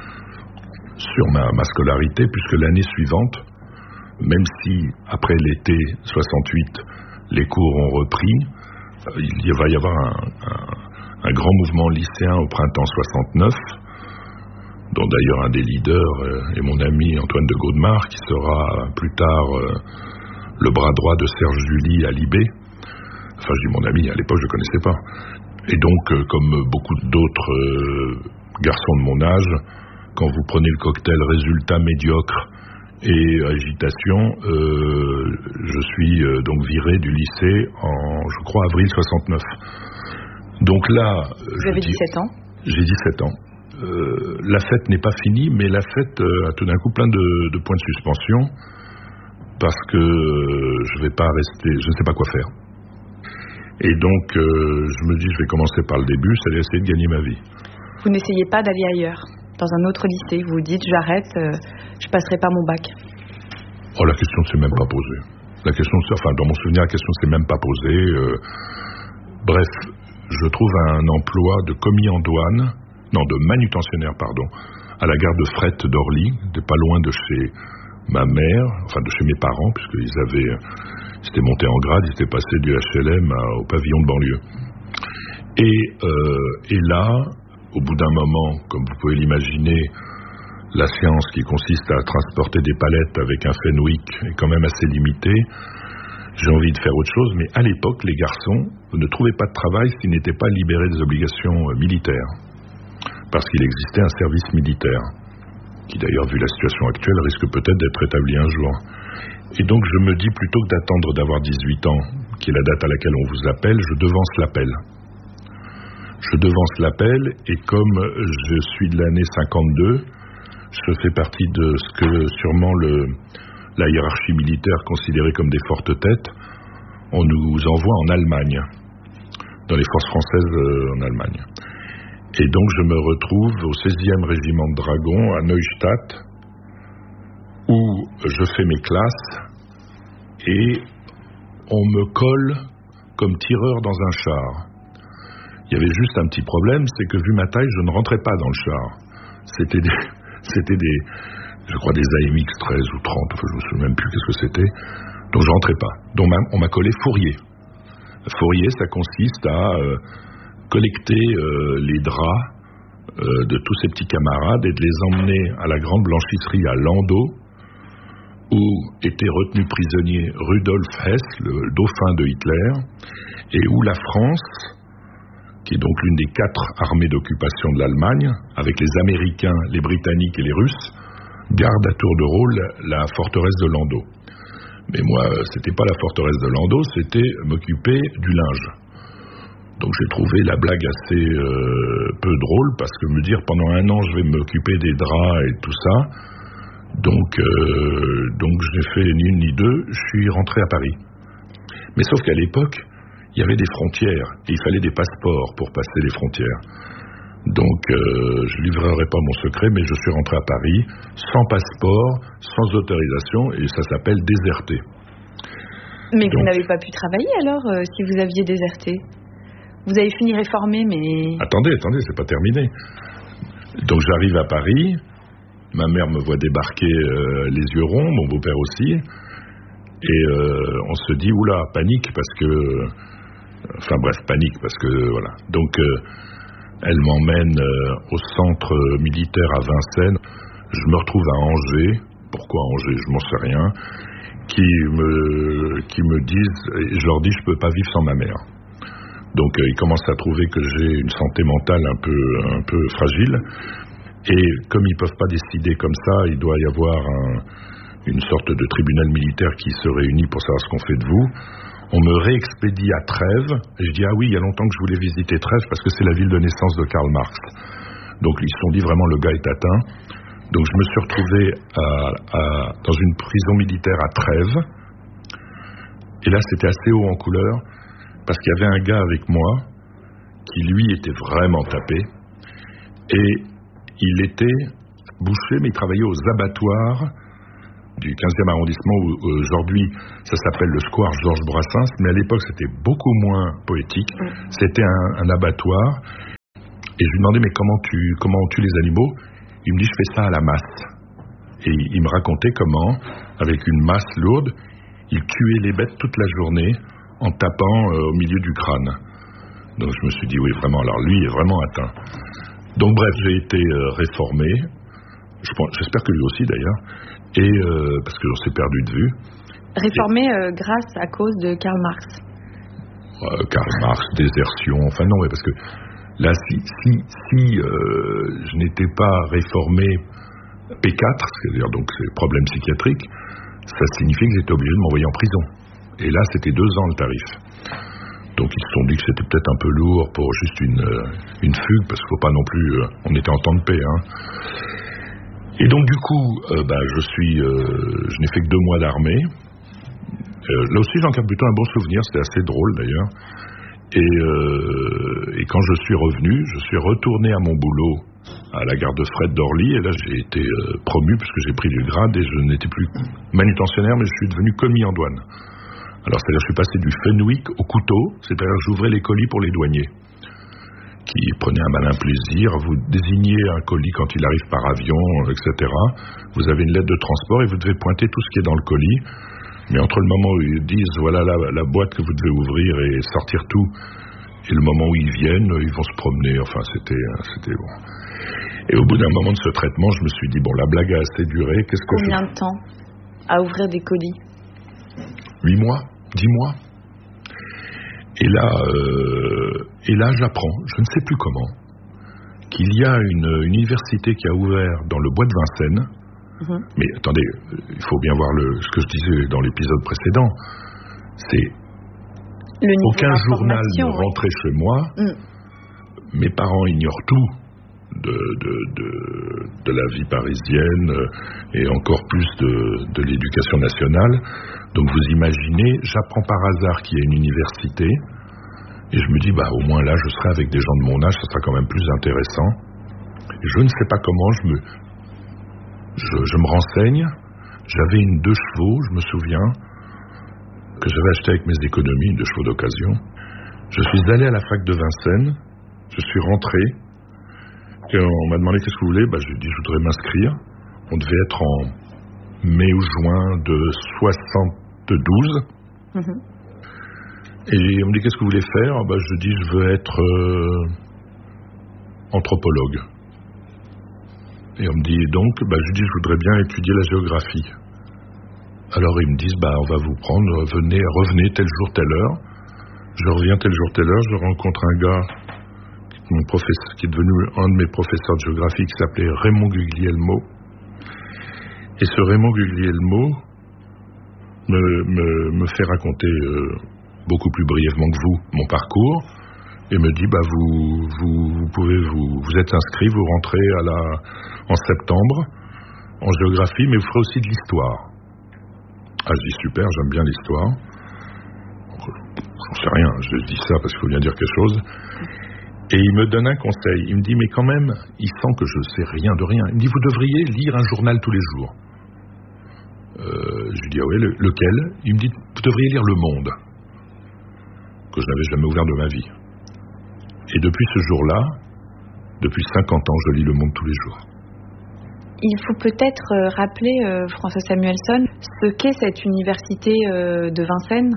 sur ma, ma scolarité, puisque l'année suivante, même si, après l'été soixante-huit, les cours ont repris, il va y avoir un, un, un grand mouvement lycéen au printemps soixante-neuf, dont d'ailleurs un des leaders est mon ami Antoine de Gaudemar, qui sera plus tard le bras droit de Serge July à l'I B. Enfin, je dis mon ami, à l'époque je ne connaissais pas. Et donc, comme beaucoup d'autres garçons de mon âge, quand vous prenez le cocktail résultat médiocre et agitation, euh, je suis euh, donc viré du lycée en, je crois, avril soixante-neuf. Donc là... Vous avez dix-sept ans ? J'ai dix-sept ans. Euh, la fête n'est pas finie, mais la fête euh, a tout d'un coup plein de, de points de suspension, parce que euh, je vais pas rester, je ne sais pas quoi faire. Et donc, euh, je me dis, je vais commencer par le début, c'est-à-dire essayer de gagner ma vie. Vous n'essayez pas d'aller ailleurs, dans un autre lycée? Vous vous dites, j'arrête, euh, je passerai pas mon bac? Oh, la question ne s'est même pas posée. La question, enfin, dans mon souvenir, la question ne s'est même pas posée. Euh, bref, je trouve un emploi de commis en douane, non, de manutentionnaire, pardon, à la gare de fret d'Orly, de pas loin de chez ma mère, enfin de chez mes parents, puisqu'ils avaient, ils étaient montés en grade, ils étaient passés du H L M à, au pavillon de banlieue. Et, euh, et là, au bout d'un moment, comme vous pouvez l'imaginer, la science qui consiste à transporter des palettes avec un Fenwick est quand même assez limitée. J'ai envie de faire autre chose, mais à l'époque, les garçons ne trouvaient pas de travail s'ils n'étaient pas libérés des obligations militaires. Parce qu'il existait un service militaire, qui d'ailleurs, vu la situation actuelle, risque peut-être d'être établi un jour. Et donc, je me dis, plutôt que d'attendre d'avoir dix-huit ans, qui est la date à laquelle on vous appelle, je devance l'appel. Je devance l'appel, et comme je suis de l'année cinquante-deux, je fais partie de ce que sûrement le, la hiérarchie militaire considérait comme des fortes têtes. On nous envoie en Allemagne, dans les forces françaises en Allemagne. Et donc je me retrouve au seizième régiment de dragons à Neustadt, où je fais mes classes, et on me colle comme tireur dans un char. Il y avait juste un petit problème, c'est que vu ma taille, je ne rentrais pas dans le char. C'était des, c'était des, je crois des A M X treize ou trente, enfin je ne me souviens même plus qu'est-ce que c'était. Donc je rentrais pas. Donc on m'a collé fourrier. Fourrier, ça consiste à euh, collecter euh, les draps euh, de tous ces petits camarades et de les emmener à la grande blanchisserie à Landau, où était retenu prisonnier Rudolf Hess, le dauphin de Hitler, et où la France, qui est donc l'une des quatre armées d'occupation de l'Allemagne, avec les Américains, les Britanniques et les Russes, garde à tour de rôle la forteresse de Landau. Mais moi, c'était pas la forteresse de Landau, c'était m'occuper du linge. Donc j'ai trouvé la blague assez euh, peu drôle, parce que me dire pendant un an je vais m'occuper des draps et tout ça, donc, euh, donc je n'ai fait ni une ni deux, je suis rentré à Paris. Mais sauf qu'à l'époque, il y avait des frontières, et il fallait des passeports pour passer les frontières. Donc euh, je ne livrerai pas mon secret, mais je suis rentré à Paris, sans passeport, sans autorisation, et ça s'appelle déserter. Mais donc, vous n'avez pas pu travailler alors, euh, si vous aviez déserté? Vous avez fini réformé, mais... Attendez, attendez, c'est pas terminé. Donc j'arrive à Paris, Ma mère me voit débarquer euh, les yeux ronds, mon beau-père aussi. Et euh, on se dit, oula, panique, parce que... Enfin bref, panique, parce que voilà. Donc, euh, elle m'emmène euh, au centre militaire à Vincennes. Je me retrouve à Angers. Pourquoi Angers? Je m'en sais rien. Qui me, qui me disent, et je leur dis, je peux pas vivre sans ma mère. Donc, euh, ils commencent à trouver que j'ai une santé mentale un peu, un peu fragile. Et comme ils peuvent pas décider comme ça, il doit y avoir un, une sorte de tribunal militaire qui se réunit pour savoir ce qu'on fait de vous. On me réexpédie à Trèves. Et je dis, ah oui, il y a longtemps que je voulais visiter Trèves parce que c'est la ville de naissance de Karl Marx. Donc, ils se sont dit, vraiment, le gars est atteint. Donc, je me suis retrouvé à, à, dans une prison militaire à Trèves. Et là, c'était assez haut en couleur parce qu'il y avait un gars avec moi qui, lui, était vraiment tapé. Et il était boucher, mais il travaillait aux abattoirs du quinzième arrondissement, où aujourd'hui ça s'appelle le square Georges Brassens, mais à l'époque c'était beaucoup moins poétique. C'était un, un abattoir. Et je lui demandais, mais comment tu comment on tue les animaux? Il me dit, je fais ça à la masse. Et il me racontait comment, avec une masse lourde, il tuait les bêtes toute la journée en tapant euh, au milieu du crâne. Donc je me suis dit, oui, vraiment, alors lui est vraiment atteint. Donc bref, j'ai été euh, réformé. Je pense, j'espère que lui aussi d'ailleurs. Et euh, parce que on s'est perdu de vue. Réformé et, euh, grâce à cause de Karl Marx. Euh, Karl Marx, désertion, enfin non, mais parce que là, si, si, si euh, je n'étais pas réformé P quatre, c'est-à-dire donc c'est problème psychiatrique, ça signifiait que j'étais obligé de m'envoyer en prison. Et là, c'était deux ans le tarif. Donc ils se sont dit que c'était peut-être un peu lourd pour juste une, euh, une fugue, parce qu'il ne faut pas non plus... Euh, on était en temps de paix, hein. Et donc du coup, euh, bah, je suis, euh, je n'ai fait que deux mois d'armée. Euh, là aussi, j'en garde plutôt un bon souvenir. C'était assez drôle d'ailleurs. Et, euh, et quand je suis revenu, je suis retourné à mon boulot à la gare de fret d'Orly. Et là, j'ai été euh, promu puisque j'ai pris du grade et je n'étais plus manutentionnaire, mais je suis devenu commis en douane. Alors, c'est-à-dire, je suis passé du Fenwick au couteau. C'est-à-dire, j'ouvrais les colis pour les douaniers, qui prenaient un malin plaisir. Vous désignez un colis quand il arrive par avion, et cetera. Vous avez une lettre de transport et vous devez pointer tout ce qui est dans le colis. Mais entre le moment où ils disent voilà la, la boîte que vous devez ouvrir et sortir tout, et le moment où ils viennent, ils vont se promener. Enfin, c'était, c'était bon. Et au bout d'un moment de ce traitement, je me suis dit bon, la blague a assez duré. Qu'est-ce que Combien je... de temps à ouvrir des colis? Huit mois, dix mois. Et là, euh, et là, j'apprends, je ne sais plus comment, qu'il y a une, une université qui a ouvert dans le bois de Vincennes. Mmh. Mais attendez, il faut bien voir le, ce que je disais dans l'épisode précédent. C'est aucun journal ne rentrait chez moi. Mmh. Mes parents ignorent tout de, de, de, de la vie parisienne et encore plus de, de l'éducation nationale. Donc vous imaginez, j'apprends par hasard qu'il y a une université et je me dis, bah au moins là je serai avec des gens de mon âge, ça sera quand même plus intéressant. Et je ne sais pas comment, je me, je, je me renseigne. J'avais une deux chevaux, je me souviens, que j'avais acheté avec mes économies, une deux chevaux d'occasion. Je suis allé à la fac de Vincennes, je suis rentré, et on m'a demandé qu'est-ce que vous voulez, bah, j'ai dit je voudrais m'inscrire. On devait être en mai ou juin de soixante-douze. Mmh. Et on me dit qu'est-ce que vous voulez faire, bah, je dis je veux être euh, anthropologue. Et on me dit donc, bah, je dis je voudrais bien étudier la géographie. Alors ils me disent, bah, on va vous prendre, venez, revenez tel jour, telle heure. Je reviens tel jour, telle heure, je rencontre un gars, mon professeur, qui est devenu un de mes professeurs de géographie, qui s'appelait Raymond Guglielmo. Et ce Raymond Guglielmo me, me, me fait raconter euh, beaucoup plus brièvement que vous mon parcours, et me dit, bah, vous, vous, vous pouvez, vous, vous êtes inscrit, vous rentrez à la, en septembre, en géographie, mais vous ferez aussi de l'histoire. Ah, je dis super, j'aime bien l'histoire. J'en sais rien, je dis ça parce qu'il faut bien dire quelque chose. Et il me donne un conseil. Il me dit, mais quand même, il sent que je sais rien de rien. Il me dit, vous devriez lire un journal tous les jours. Euh, je lui dis, ah oui, le, lequel? Il me dit, vous devriez lire Le Monde, que je n'avais jamais ouvert de ma vie. Et depuis ce jour-là, depuis cinquante ans, je lis Le Monde tous les jours. Il faut peut-être rappeler, euh, François Samuelsson, ce qu'est cette université euh, de Vincennes.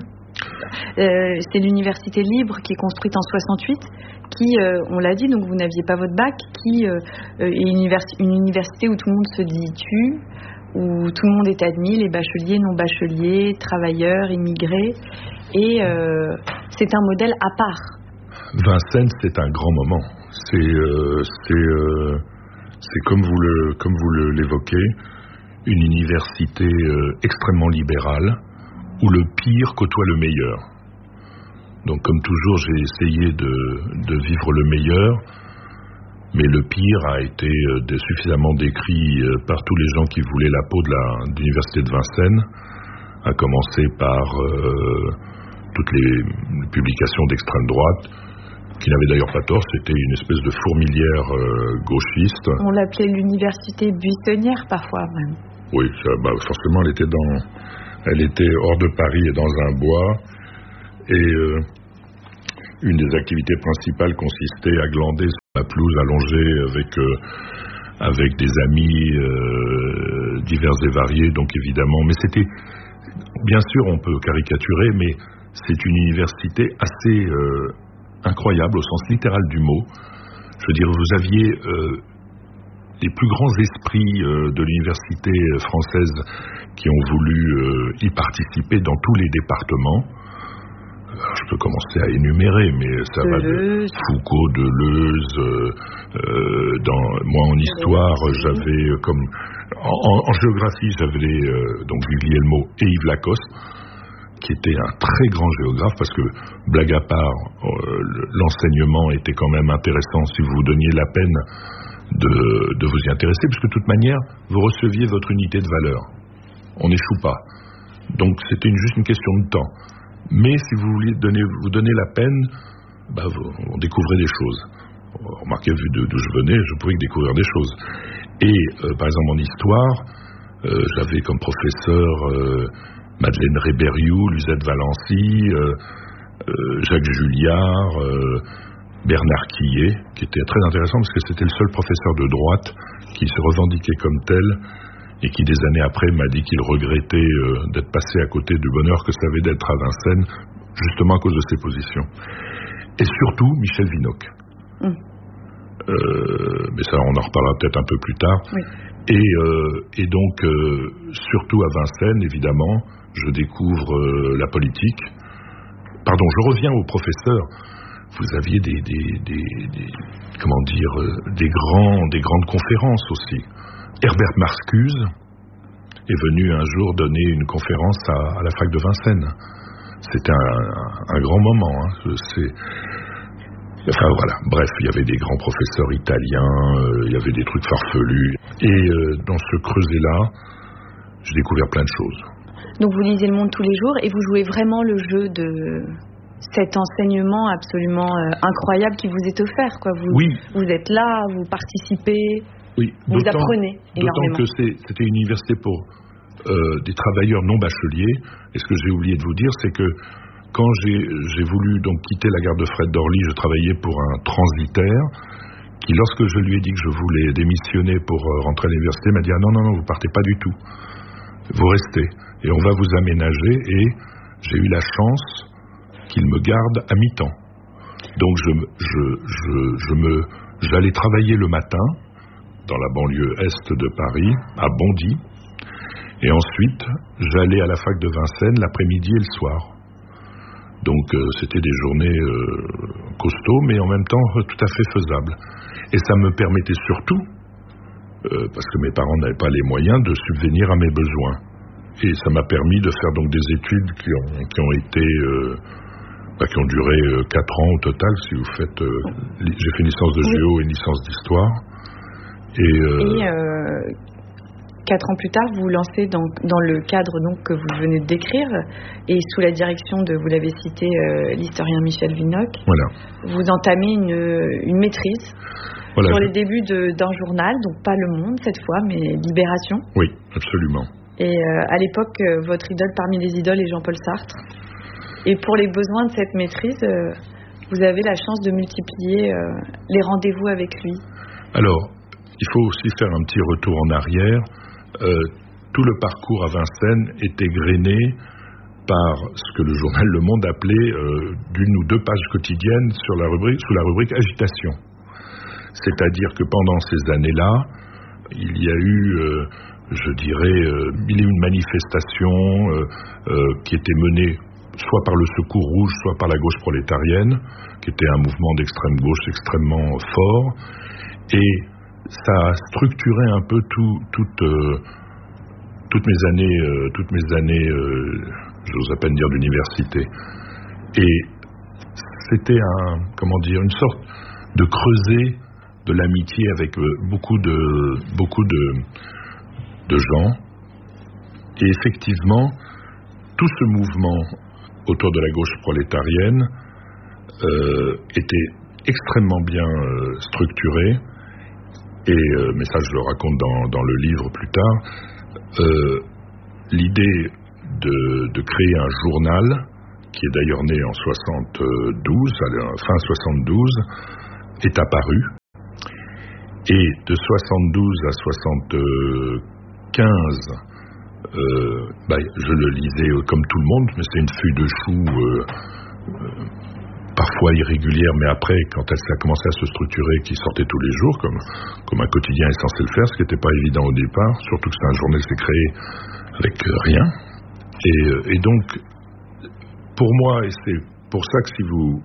Euh, c'est l'université libre qui est construite en soixante-huit, qui, euh, on l'a dit, donc vous n'aviez pas votre bac, qui euh, est une, univers- une université où tout le monde se dit tu, où tout le monde est admis, les bacheliers, non-bacheliers, travailleurs, immigrés, et euh, c'est un modèle à part. Vincennes, c'est un grand moment. C'est, euh, c'est, euh, c'est comme vous le, comme vous le, l'évoquez, une université euh, extrêmement libérale, où le pire côtoie le meilleur. Donc, comme toujours, j'ai essayé de, de vivre le meilleur, mais le pire a été euh, de, suffisamment décrit euh, par tous les gens qui voulaient la peau de, la, de l'université de Vincennes, à commencer par euh, toutes les publications d'extrême droite, qui n'avaient d'ailleurs pas tort, c'était une espèce de fourmilière euh, gauchiste. On l'appelait l'université buissonnière parfois même. Oui, ça, bah, forcément, elle était dans... Elle était hors de Paris et dans un bois, et euh, une des activités principales consistait à glander sur la pelouse allongée avec, euh, avec des amis euh, divers et variés, donc évidemment. Mais c'était, bien sûr, on peut caricaturer, mais c'est une université assez euh, incroyable au sens littéral du mot. Je veux dire, vous aviez euh, les plus grands esprits euh, de l'université française qui ont voulu euh, y participer dans tous les départements. Alors, je peux commencer à énumérer, mais ça va de Foucault, Deleuze, euh, euh, dans, moi en histoire, j'avais comme... En, en, en géographie, j'avais euh, donc Guglielmo et Yves Lacoste, qui était un très grand géographe, parce que, blague à part, euh, l'enseignement était quand même intéressant si vous vous donniez la peine de, de vous y intéresser, puisque de toute manière, vous receviez votre unité de valeur. On n'échoue pas. Donc c'était une, juste une question de temps. Mais si vous vouliez donner, vous donner la peine, bah, vous, on découvrait des choses. Remarquez, vu d'où je venais, je pouvais découvrir des choses. Et euh, par exemple en histoire, euh, j'avais comme professeur euh, Madeleine Rébériou, Luzette Valency, euh, euh, Jacques Julliard, euh, Bernard Quillet, qui était très intéressant parce que c'était le seul professeur de droite qui se revendiquait comme tel et qui des années après m'a dit qu'il regrettait euh, d'être passé à côté du bonheur que ça avait d'être à Vincennes, justement à cause de ses positions. Et surtout Michel Vinocq. Mmh. Euh, mais ça on en reparlera peut-être un peu plus tard. Oui. Et, euh, et donc euh, surtout à Vincennes évidemment je découvre euh, la politique. Pardon, je reviens au professeur. Vous aviez des, des, des, des comment dire euh, des grands des grandes conférences aussi. Herbert Marcuse est venu un jour donner une conférence à, à la fac de Vincennes. C'était un, un grand moment. Hein. C'est, enfin voilà, bref, il y avait des grands professeurs italiens, euh, il y avait des trucs farfelus. Et euh, dans ce creuset-là, j'ai découvert plein de choses. Donc vous lisez Le Monde tous les jours et vous jouez vraiment le jeu de cet enseignement absolument euh, incroyable qui vous est offert, quoi. Vous, oui. Vous êtes là, vous participez. Oui, vous apprenez énormément. D'autant que c'est, c'était une université pour euh, des travailleurs non bacheliers. Et ce que j'ai oublié de vous dire, c'est que quand j'ai, j'ai voulu donc quitter la gare de Fred d'Orly, je travaillais pour un transitaire qui, lorsque je lui ai dit que je voulais démissionner pour euh, rentrer à l'université, m'a dit ah non, non, non, vous partez pas du tout. Vous restez. Et on va vous aménager. Et j'ai eu la chance qu'il me garde à mi-temps. Donc je, je, je, je me, j'allais travailler le matin dans la banlieue est de Paris, à Bondy, et ensuite j'allais à la fac de Vincennes l'après-midi et le soir. Donc euh, c'était des journées euh, costauds, mais en même temps euh, tout à fait faisables. Et ça me permettait surtout, euh, parce que mes parents n'avaient pas les moyens, de subvenir à mes besoins. Et ça m'a permis de faire donc des études qui ont, qui ont été... Euh, bah, qui ont duré euh, quatre ans au total, si vous faites... Euh, li- j'ai fait une licence de géo et une licence d'histoire. Et, euh, et euh, quatre ans plus tard, vous vous lancez dans, dans le cadre donc, que vous venez de décrire, et sous la direction de, vous l'avez cité, euh, l'historien Michel Vinocq, voilà. Vous entamez une, une maîtrise voilà, sur je... les débuts de, d'un journal, donc pas Le Monde cette fois, mais Libération. Oui, absolument. Et euh, à l'époque, euh, votre idole parmi les idoles est Jean-Paul Sartre. Et pour les besoins de cette maîtrise, euh, vous avez la chance de multiplier euh, les rendez-vous avec lui. Alors, il faut aussi faire un petit retour en arrière. Euh, tout le parcours à Vincennes était grainé par ce que le journal Le Monde appelait euh, d'une ou deux pages quotidiennes sur la rubrique, sous la rubrique agitation. C'est-à-dire que pendant ces années-là, il y a eu, euh, je dirais, euh, mille et une manifestations euh, euh, qui étaient menées soit par le Secours Rouge, soit par la gauche prolétarienne, qui était un mouvement d'extrême gauche extrêmement fort. Et ça a structuré un peu tout, tout, euh, toutes mes années, euh, toutes mes années, euh, j'ose à peine dire d'université. Et c'était un, comment dire, une sorte de creuset de l'amitié avec euh, beaucoup de, beaucoup de, de gens. Et effectivement, tout ce mouvement autour de la gauche prolétarienne euh, était extrêmement bien euh, structuré. Et, euh, mais ça je le raconte dans, dans le livre plus tard, euh, l'idée de, de créer un journal, qui est d'ailleurs né en soixante-douze, fin soixante-douze, est apparue. Et de soixante-douze à soixante-quinze, euh, bah, je le lisais comme tout le monde, mais c'était une feuille de chou euh, euh, parfois irrégulière, mais après, quand elle a commencé à se structurer, qui sortait tous les jours, comme, comme un quotidien est censé le faire, ce qui n'était pas évident au départ, surtout que c'est un journal qui s'est créé avec rien. Et, et donc, pour moi, et c'est pour ça que si vous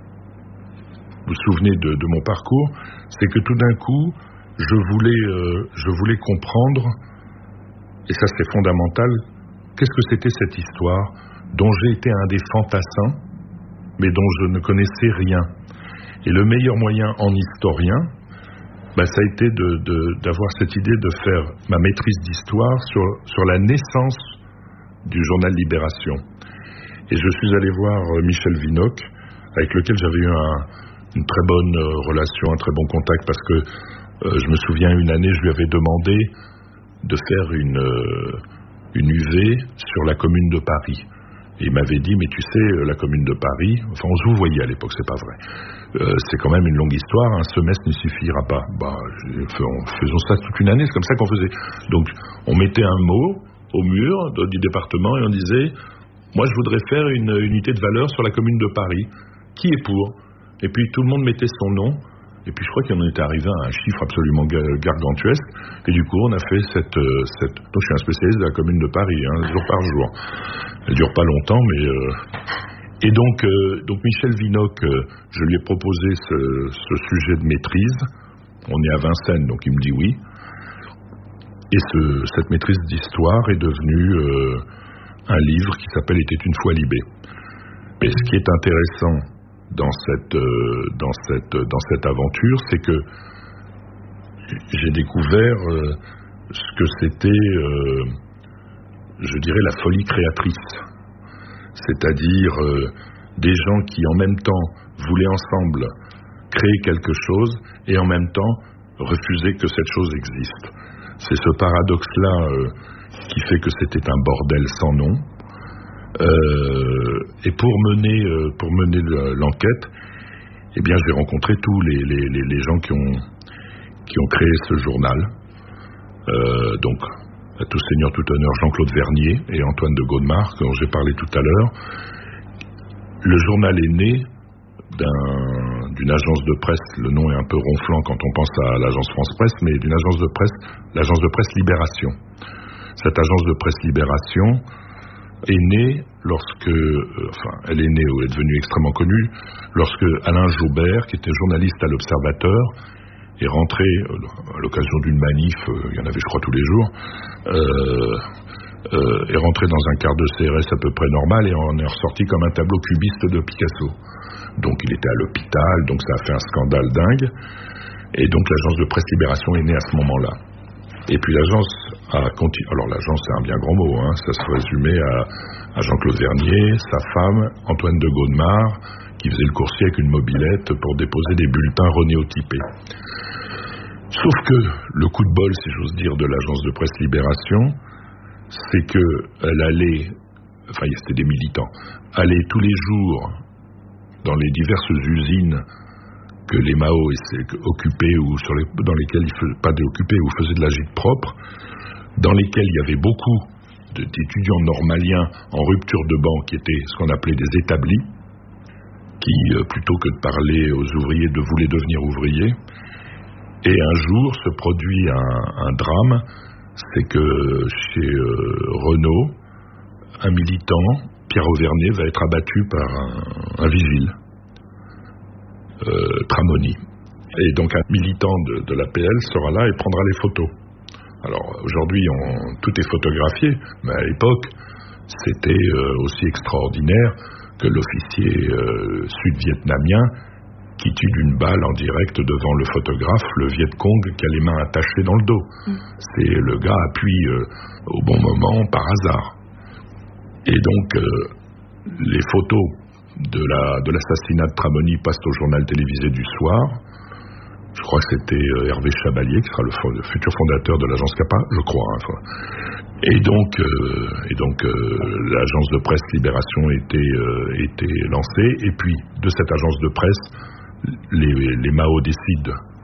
vous souvenez de, de mon parcours, c'est que tout d'un coup, je voulais, euh, je voulais comprendre, et ça c'est fondamental, qu'est-ce que c'était cette histoire dont j'ai été un des fantassins, mais dont je ne connaissais rien. Et le meilleur moyen en historien, bah, ça a été de, de, d'avoir cette idée de faire ma maîtrise d'histoire sur, sur la naissance du journal Libération. Et je suis allé voir Michel Vinocq, avec lequel j'avais eu un, une très bonne relation, un très bon contact, parce que euh, je me souviens une année, je lui avais demandé de faire une, euh, une U V sur la Commune de Paris. Et il m'avait dit, mais tu sais, la Commune de Paris, enfin on se vous voyait à l'époque, c'est pas vrai. Euh, c'est quand même une longue histoire, un semestre ne suffira pas. Bah, faisons ça toute une année, c'est comme ça qu'on faisait. Donc on mettait un mot au mur du département et on disait, moi je voudrais faire une unité de valeur sur la Commune de Paris. Qui est pour? Et puis tout le monde mettait son nom. Et puis je crois qu'on en était arrivé à un chiffre absolument gargantuesque. Et du coup, on a fait cette... cette... Donc je suis un spécialiste de la Commune de Paris, hein, jour par jour. Elle dure pas longtemps, mais... Euh... Et donc, euh, donc Michel Vinocq, euh, je lui ai proposé ce, ce sujet de maîtrise. On est à Vincennes, donc il me dit oui. Et ce, cette maîtrise d'histoire est devenue euh, un livre qui s'appelle « Était une fois Libé ». Mais ce qui est intéressant dans cette, euh, dans cette, dans cette aventure, c'est que j'ai découvert euh, ce que c'était, euh, je dirais, la folie créatrice. C'est-à-dire euh, des gens qui en même temps voulaient ensemble créer quelque chose et en même temps refusaient que cette chose existe. C'est ce paradoxe-là euh, qui fait que c'était un bordel sans nom. Euh, et pour mener, euh, pour mener l'enquête, eh bien, j'ai rencontré tous les, les, les, les gens qui ont, qui ont créé ce journal. Euh, donc, à tout seigneur, tout honneur, Jean-Claude Vernier et Antoine de Gaudemar, dont j'ai parlé tout à l'heure. Le journal est né d'un, d'une agence de presse, le nom est un peu ronflant quand on pense à l'agence France Presse, mais d'une agence de presse, l'agence de presse Libération. Cette agence de presse Libération est née lorsque, euh, enfin, elle est née ou est devenue extrêmement connue lorsque Alain Joubert, qui était journaliste à l'Observateur, est rentré euh, à l'occasion d'une manif, euh, il y en avait je crois tous les jours, euh, euh, est rentré dans un quart de C R S à peu près normal et en est ressorti comme un tableau cubiste de Picasso. Donc il était à l'hôpital, donc ça a fait un scandale dingue. Et donc l'agence de presse Libération est née à ce moment-là. Et puis l'agence a continué. Alors l'agence c'est un bien grand mot, hein, ça se résumait à, à Jean-Claude Vernier, sa femme, Antoine de Gaudemar, qui faisait le coursier avec une mobilette pour déposer des bulletins renéotypés. Sauf que le coup de bol, si j'ose dire, de l'agence de presse Libération, c'est qu'elle allait, enfin c'était des militants, allaient tous les jours dans les diverses usines que les Mao occupaient ou sur les, dans lesquels ils faisaient, pas occupaient ou faisaient de la gîte propre, dans lesquels il y avait beaucoup d'étudiants normaliens en rupture de banc qui étaient ce qu'on appelait des établis, qui euh, plutôt que de parler aux ouvriers de voulaient devenir ouvriers. Et un jour se produit un, un drame, c'est que chez euh, Renault, un militant, Pierre Auvernet, va être abattu par un, un vigile, euh, Tramoni. Et donc un militant de, de l'A P L sera là et prendra les photos. Alors aujourd'hui, on, tout est photographié, mais à l'époque, c'était euh, aussi extraordinaire que l'officier euh, sud-vietnamien qui tue d'une balle en direct devant le photographe, le Viet Cong qui a les mains attachées dans le dos. Mmh. C'est le gars appuie euh, au bon moment par hasard. Et donc, euh, les photos de, la, de l'assassinat de Tramoni passent au journal télévisé du soir. Je crois que c'était euh, Hervé Chabalier qui sera le, le futur fondateur de l'agence CAPA, je crois. Hein, et donc, euh, et donc euh, l'agence de presse Libération était, euh, était lancée. Et puis, de cette agence de presse, les, les Mao décident